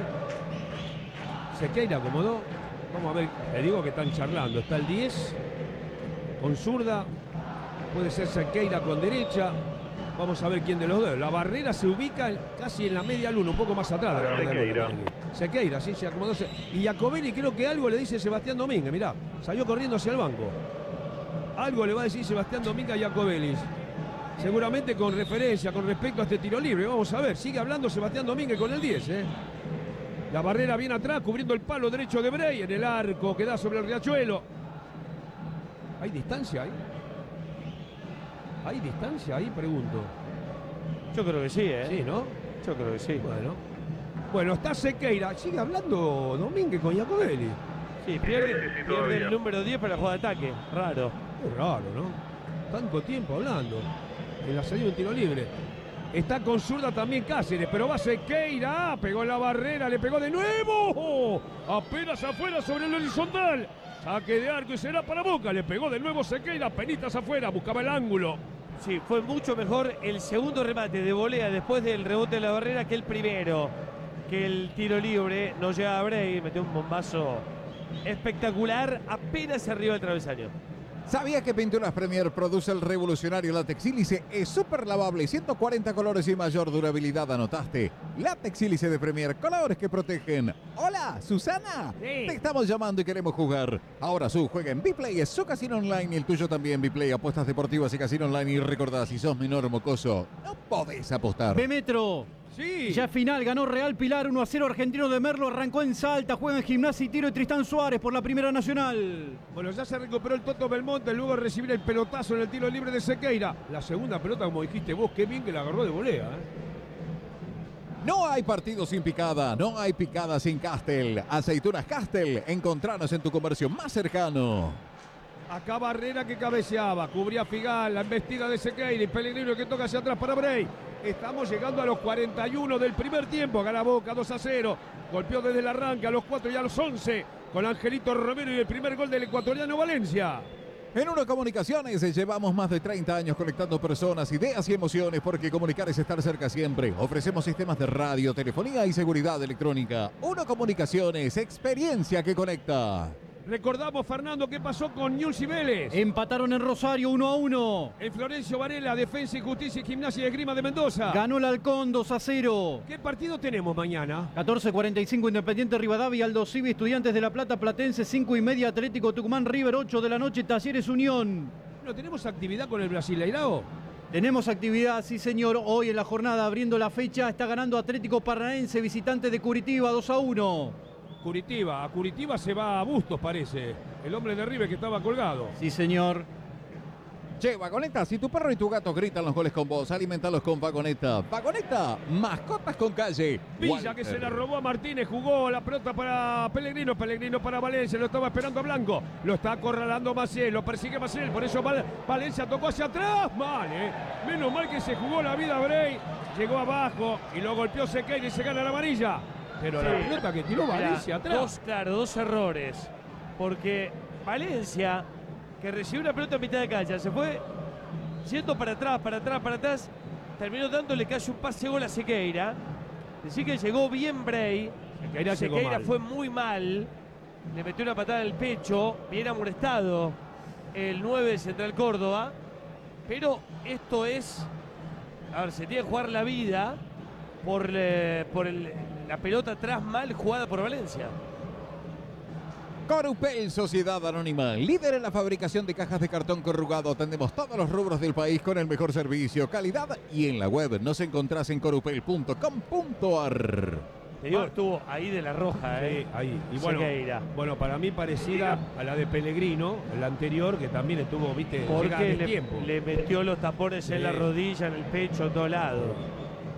Sequeira acomodó. Vamos a ver. Le digo que están charlando. Está el 10 con zurda. Puede ser Sequeira con derecha. Vamos a ver quién de los dos. La Barrera se ubica casi en la media luna, un poco más atrás. Sequeira, sí, se acomodó. Y Jacobelli creo que algo le dice Sebastián Domínguez. Mirá, salió corriendo hacia el banco. Algo le va a decir Sebastián Domínguez a Jacobelli. Seguramente con referencia, con respecto a este tiro libre. Vamos a ver, sigue hablando Sebastián Domínguez con el 10, La Barrera viene atrás, cubriendo el palo derecho de Brey, en el arco que da sobre el Riachuelo. ¿Hay distancia ahí? ¿Hay distancia ahí? Pregunto. Yo creo que sí, Sí, ¿no? Yo creo que sí. Bueno, está Sequeira. Sigue hablando Domínguez con Jacobelli. Sí, pierde el número 10 para la jugada de ataque. Raro. Es raro, ¿no? Tanto tiempo hablando. En la salida de un tiro libre. Está con zurda también Cáceres, pero va Sequeira. Pegó en la Barrera, le pegó de nuevo. Apenas afuera sobre el horizontal. Saque de arco y será para Boca. Le pegó de nuevo Sequeira, penitas afuera, buscaba el ángulo. Sí, fue mucho mejor el segundo remate de volea después del rebote de la Barrera que el primero. Que el tiro libre no llega a Brey, metió un bombazo espectacular apenas arriba del travesaño. ¿Sabías que Pinturas Premier produce el revolucionario látex sílice? Es súper lavable, 140 colores y mayor durabilidad. ¿Anotaste? Látex sílice de Premier, colores que protegen. Hola, Susana. Sí. Te estamos llamando y queremos jugar. Ahora juega en Biplay, es su casino online y el tuyo también. Biplay, apuestas deportivas y casino online. Y recordá, si sos menor mocoso, no podés apostar. B-Metro. Sí. Ya final, ganó Real Pilar 1-0. Argentino de Merlo arrancó en Salta, juega en Gimnasia y Tiro de Tristán Suárez por la Primera Nacional. Bueno, ya se recuperó el Toto Belmonte luego de recibir el pelotazo en el tiro libre de Sequeira. La segunda pelota, como dijiste vos, qué bien que la agarró de volea. No hay partido sin picada, no hay picada sin Castel. Aceitunas Castel, encontranos en tu comercio más cercano. Acá Barrera que cabeceaba, cubría Figal, la embestida de Sequeira y Pellegrino que toca hacia atrás para Brey. Estamos llegando a los 41 del primer tiempo. Gana Boca 2-0. Golpeó desde el arranque a los 4 y a los 11 con Angelito Romero y el primer gol del ecuatoriano Valencia. En Uno Comunicaciones llevamos más de 30 años conectando personas, ideas y emociones, porque comunicar es estar cerca siempre. Ofrecemos sistemas de radio, telefonía y seguridad electrónica. Uno Comunicaciones, experiencia que conecta. Recordamos, Fernando, qué pasó con Newell's y Vélez. Empataron en Rosario 1-1. En Florencio Varela, Defensa y Justicia y Gimnasia y Esgrima de Mendoza. Ganó el Halcón 2-0. ¿Qué partido tenemos mañana? 14:45 Independiente Rivadavia, Aldo Civi, Estudiantes de La Plata, Platense, 5:30 Atlético Tucumán, River, 8 de la noche, Talleres Unión. ¿No tenemos actividad con el Brasileirao? Tenemos actividad, sí señor, hoy en la jornada abriendo la fecha, está ganando Atlético Paranaense, visitante de Curitiba, 2-1. Curitiba, a Curitiba se va a Bustos, parece. El hombre de River que estaba colgado. Sí señor. Che, Vagoneta, si tu perro y tu gato gritan los goles con vos, alimentalos con Vagoneta. Vagoneta, mascotas con calle. Villa Walter. que se la robó a Martínez, jugó la pelota para Pellegrino, Pellegrino para Valencia, lo estaba esperando Blanco, lo está acorralando Maciel, lo persigue Maciel, por eso Valencia tocó hacia atrás, mal, menos mal que se jugó la vida Bray, llegó abajo y lo golpeó Sequeira y se gana la amarilla, pero la pelota que tiró Valencia atrás. Dos errores, porque Valencia, que recibió una pelota a mitad de cancha, se fue yendo para atrás, terminó dándole casi un pase gol a Sequeira. Decir que llegó bien Bray, Sequeira fue muy mal, le metió una patada en el pecho, bien amonestado el 9 de Central Córdoba, pero esto es, a ver, se tiene que jugar la vida por la pelota atrás mal jugada por Valencia. Corupel, Sociedad Anónima, líder en la fabricación de cajas de cartón corrugado. Atendemos todos los rubros del país con el mejor servicio, calidad, y en la web nos encontrás en corupel.com.ar. Te digo, estuvo ahí de la roja, Sí, ahí. Y bueno, para mí parecida a la de Pellegrino, la anterior, que también estuvo, viste, porque tiempo. le metió los tapones en la rodilla, en el pecho, en todo lado.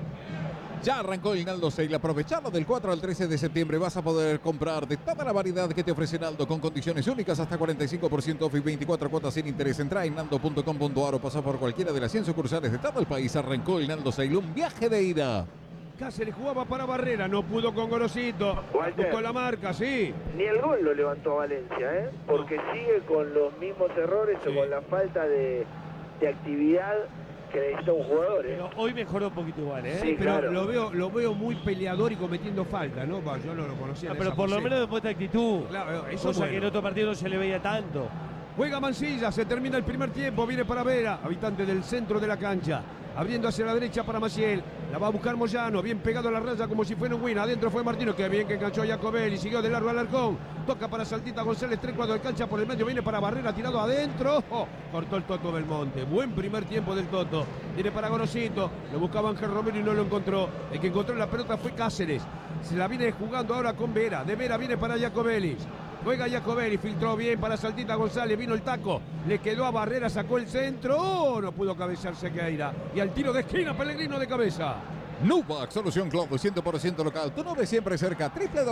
Ya arrancó el Naldo Sale. Aprovechalo del 4 al 13 de septiembre. Vas a poder comprar de toda la variedad que te ofrece Naldo con condiciones únicas, hasta 45% off y 24 cuotas sin interés. Entra en naldo.com.ar o pasa por cualquiera de las 100 sucursales de todo el país. Arrancó el Naldo Sale, un viaje de ida. Cáceres jugaba para Barrera, no pudo con Gorosito. Buscó la marca, sí. Ni el gol lo levantó Valencia, porque sigue con los mismos errores o con la falta de actividad que necesita un jugador. Pero hoy mejoró un poquito igual, Sí, pero claro. lo veo muy peleador y cometiendo falta, ¿no? Yo no lo conocía. Pero por lo menos demuestra actitud. Claro, eso cosa que en otro partido no se le veía tanto. Juega Mansilla, se termina el primer tiempo, viene para Vera, habitante del centro de la cancha. Abriendo hacia la derecha para Maciel. La va a buscar Moyano, bien pegado a la raya como si fuera un win. Adentro fue Martino, que bien que enganchó a Jacobelli. Siguió de largo al Alarcón. Toca para Saltita González, 3 de cancha por el medio. Viene para Barrera, tirado adentro. Cortó el Toto Belmonte. Buen primer tiempo del Toto. Viene para Gorosito. Lo buscaba Ángel Romero y no lo encontró. El que encontró la pelota fue Cáceres. Se la viene jugando ahora con Vera. De Vera viene para Jacobelli. Juega Jacobelli, filtró bien para Saltita González, vino el taco, le quedó a Barrera, sacó el centro, no pudo cabecear Sequeira. Y al tiro de esquina, Pellegrino de cabeza. Nuvac, solución cloud 100% local. Tu nube siempre cerca.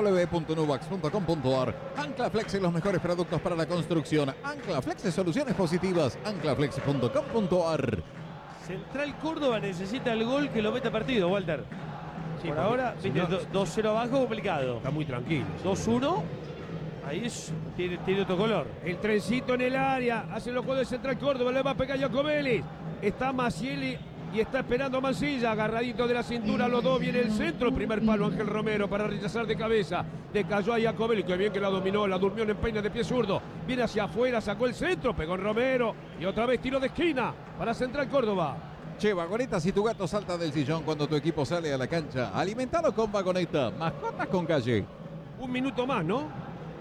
www.nuvax.com.ar. Anclaflex, los mejores productos para la construcción. Anclaflex, soluciones positivas. Anclaflex.com.ar. Central Córdoba necesita el gol que lo meta partido, Walter. Sí, por ahora, si 2-0 abajo, complicado. Está muy tranquilo. 2-1. Ahí tiene otro color. El trencito en el área. Hace los goles de Central Córdoba. Le va a pegar Jacobelli. Está Macieli y está esperando Mansilla. Agarradito de la cintura los dos. Viene el centro. Primer palo Ángel Romero para rechazar de cabeza. Decayó a Jacobelli. Que bien que la dominó. La durmió en empeine de pie zurdo. Viene hacia afuera. Sacó el centro. Pegó en Romero. Y otra vez tiro de esquina para Central Córdoba. Che, Vagoneta, si tu gato salta del sillón cuando tu equipo sale a la cancha, alimentalo con Vagoneta. Mascotas con calle. Un minuto más, ¿no?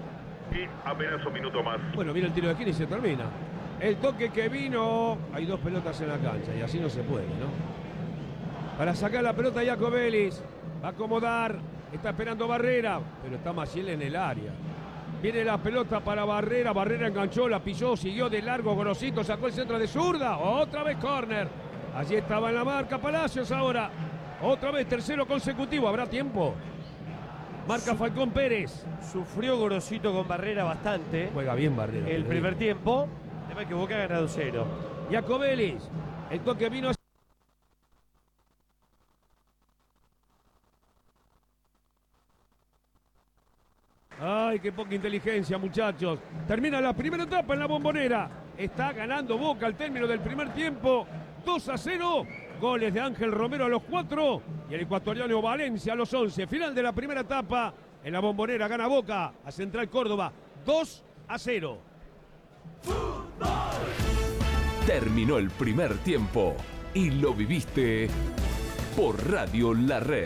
Y apenas un minuto más. Bueno, viene el tiro de esquina y se termina. El toque que vino. Hay dos pelotas en la cancha y así no se puede, ¿no? Para sacar la pelota Jacobelli. Va a acomodar. Está esperando Barrera. Pero está Maciel en el área. Viene la pelota para Barrera. Barrera enganchó, la pilló, siguió de largo. Gorosito sacó el centro de zurda. Otra vez córner. Allí estaba en la marca Palacios ahora. Otra vez tercero consecutivo. ¿Habrá tiempo? Marca Falcón Pérez. Sufrió Gorosito con Barrera bastante. Juega bien Barrera. El primer tiempo. No me equivoqué, ha ganado 0. Jacobelli. El toque vino. Ay, qué poca inteligencia, muchachos. Termina la primera etapa en la Bombonera. Está ganando Boca al término del primer tiempo. 2-0. Goles de Ángel Romero a los 4 y el ecuatoriano Valencia a los 11. Final de la primera etapa en la Bombonera. Gana Boca a Central Córdoba 2-0. Terminó el primer tiempo y lo viviste por Radio La Red.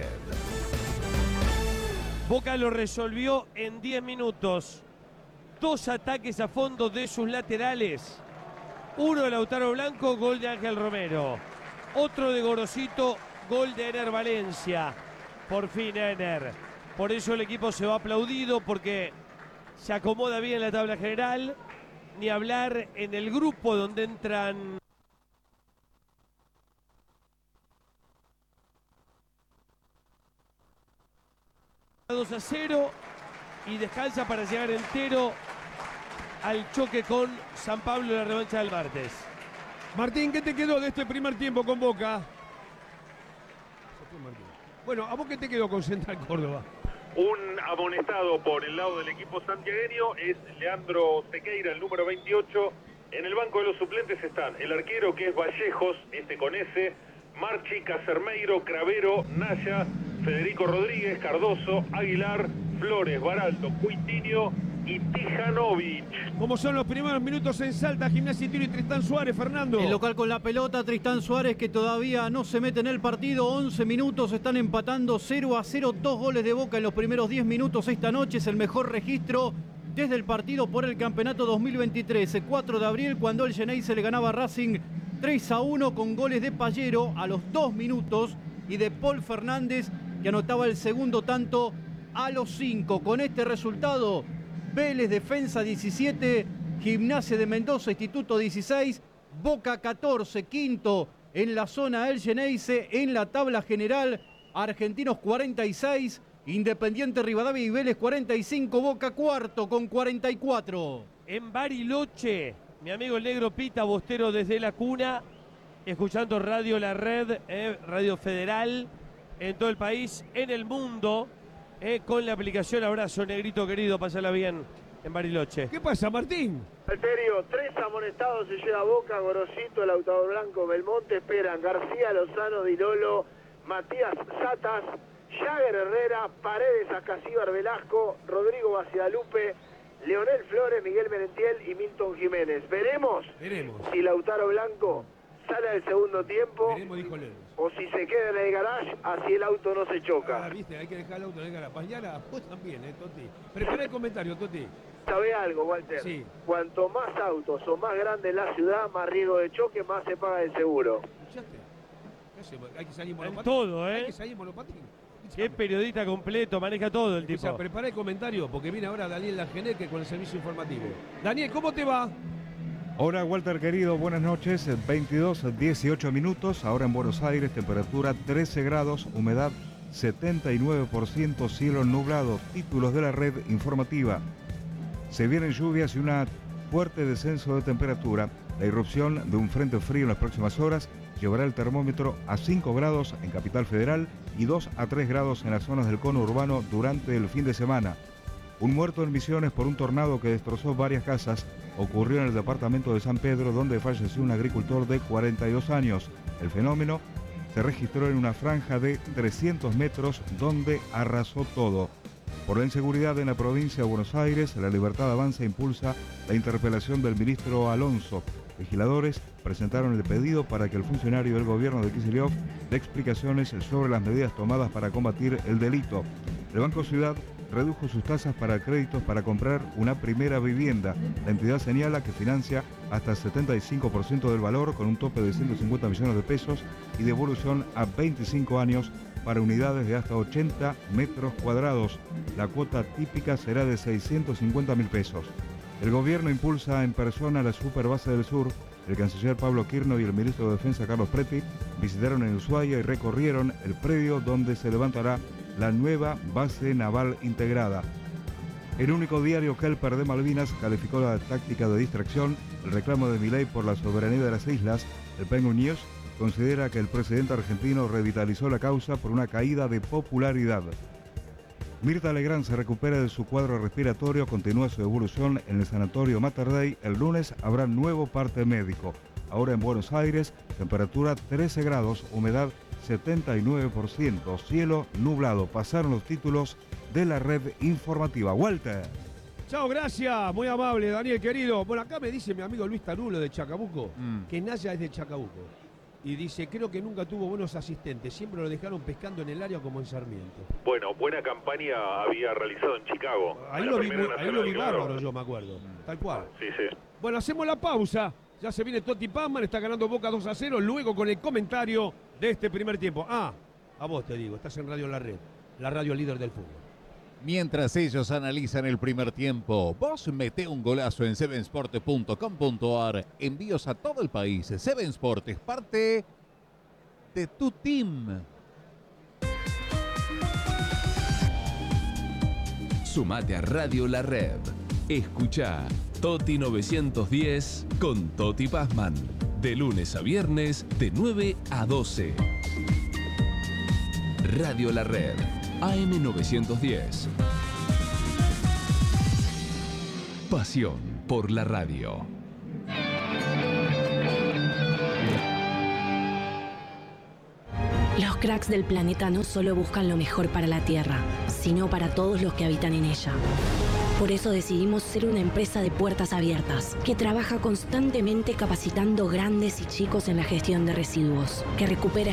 Boca lo resolvió en 10 minutos. 2 ataques a fondo de sus laterales. Uno de Lautaro Blanco, gol de Ángel Romero. Otro de Gorosito, gol de Ener Valencia. Por fin Ener. Por eso el equipo se va aplaudido porque se acomoda bien en la tabla general. Ni hablar en el grupo donde entran 2-0 y descansa para llegar entero al choque con San Pablo en la revancha del martes. Martín, ¿qué te quedó de este primer tiempo con Boca? Bueno, ¿a vos qué te quedó con Central Córdoba? Un amonestado por el lado del equipo santiagueño es Leandro Sequeira, el número 28. En el banco de los suplentes están el arquero, que es Vallejos, con S, Marchi, Casermeiro, Cravero, Naya, Federico Rodríguez, Cardoso, Aguilar, Flores, Baraldo, Cuitinho y Tijanovic. ¿Cómo son los primeros minutos en Salta, Gimnasia y Tiro y Tristán Suárez, Fernando? El local con la pelota, Tristán Suárez, que todavía no se mete en el partido. 11 minutos, están empatando 0-0, 2 goles de Boca en los primeros 10 minutos esta noche. Es el mejor registro desde el partido por el campeonato 2023. El 4 de abril, cuando el Xeneize le ganaba a Racing 3-1 con goles de Pallero a los 2 minutos y de Paul Fernández, que anotaba el segundo tanto a los 5. Con este resultado, Vélez Defensa 17, Gimnasia de Mendoza Instituto 16, Boca 14, quinto en la zona del Xeneize. En la tabla general, Argentinos 46, Independiente Rivadavia y Vélez 45, Boca cuarto con 44. En Bariloche, mi amigo el negro Pita Bostero desde la cuna, escuchando Radio La Red, Radio Federal, en todo el país, en el mundo, con la aplicación. Abrazo, negrito querido, pásala bien en Bariloche. ¿Qué pasa, Martín? Alterio, 3 amonestados se lleva Boca, Gorosito, Lautaro Blanco, Belmonte, esperan García, Lozano, Dilolo, Matías Satas, Jagger Herrera, Paredes, Ascasíbar, Velasco, Rodrigo Bacidalupe, Leonel Flores, Miguel Merentiel y Milton Jiménez. Veremos si Lautaro Blanco sale al segundo tiempo. Veremos, dijo Lenos. O si se queda en el garage, así el auto no se choca. Viste, hay que dejar el auto en el garage. Mañana, vos también, Toti. Prepara el comentario, Toti. ¿Sabe algo, Walter? Sí. Cuanto más autos o más grande la ciudad, más riesgo de choque, más se paga el seguro. ¿Escuchaste? ¿Qué hacemos? Hay que salir monopatín. En todo, Hay que salir monopatín. Qué periodista completo, maneja todo el tipo. O sea, prepara el comentario, porque viene ahora Daniel Langeneque con el servicio informativo. Daniel, ¿cómo te va? Hola Walter querido, buenas noches. 22-18 minutos, ahora en Buenos Aires, temperatura 13 grados, humedad 79%, cielo nublado. Títulos de la red informativa. Se vienen lluvias y un fuerte descenso de temperatura. La irrupción de un frente frío en las próximas horas llevará el termómetro a 5 grados en Capital Federal y 2 a 3 grados en las zonas del cono urbano durante el fin de semana. Un muerto en Misiones por un tornado que destrozó varias casas ocurrió en el departamento de San Pedro, donde falleció un agricultor de 42 años. El fenómeno se registró en una franja de 300 metros donde arrasó todo. Por la inseguridad en la provincia de Buenos Aires, La Libertad Avanza impulsa la interpelación del ministro Alonso. Legisladores presentaron el pedido para que el funcionario del gobierno de Kicillof dé explicaciones sobre las medidas tomadas para combatir el delito. El Banco Ciudad redujo sus tasas para créditos para comprar una primera vivienda. La entidad señala que financia hasta el 75% del valor con un tope de 150 millones de pesos y devolución a 25 años para unidades de hasta 80 metros cuadrados. La cuota típica será de 650.000 pesos. El gobierno impulsa en persona la Superbase del Sur. El canciller Pablo Quirno y el ministro de Defensa Carlos Preti visitaron en Ushuaia y recorrieron el predio donde se levantará la nueva base naval integrada. El único diario Kelper de Malvinas calificó la táctica de distracción, el reclamo de Milei por la soberanía de las islas. El Penguin News considera que el presidente argentino revitalizó la causa por una caída de popularidad. Mirta Legrand se recupera de su cuadro respiratorio, continúa su evolución en el sanatorio Mater Dei. El lunes habrá nuevo parte médico. Ahora en Buenos Aires, temperatura 13 grados, humedad 79%, cielo nublado. Pasaron los títulos de la red informativa. Walter. Chao, gracias, muy amable, Daniel querido. Bueno, acá me dice mi amigo Luis Tarulo de Chacabuco, que Naya es de Chacabuco. Y dice, creo que nunca tuvo buenos asistentes, siempre lo dejaron pescando en el área como en Sarmiento. Bueno, buena campaña había realizado en Chicago. Ahí lo vi bárbaro, yo me acuerdo. Tal cual. Sí, sí. Bueno, hacemos la pausa. Ya se viene Toti Pazman, está ganando Boca 2-0. Luego con el comentario de este primer tiempo. A vos te digo, estás en Radio La Red, la radio líder del fútbol. Mientras ellos analizan el primer tiempo, vos mete un golazo en sevensport.com.ar. Envíos a todo el país. Seven Sport es parte de tu team. Sumate a Radio La Red. Escuchá Toti 910 con Toti Pazman. De lunes a viernes, de 9 a 12. Radio La Red, AM 910. Pasión por la radio. Los cracks del planeta no solo buscan lo mejor para la Tierra, sino para todos los que habitan en ella. Por eso decidimos ser una empresa de puertas abiertas, que trabaja constantemente capacitando grandes y chicos en la gestión de residuos, que recupera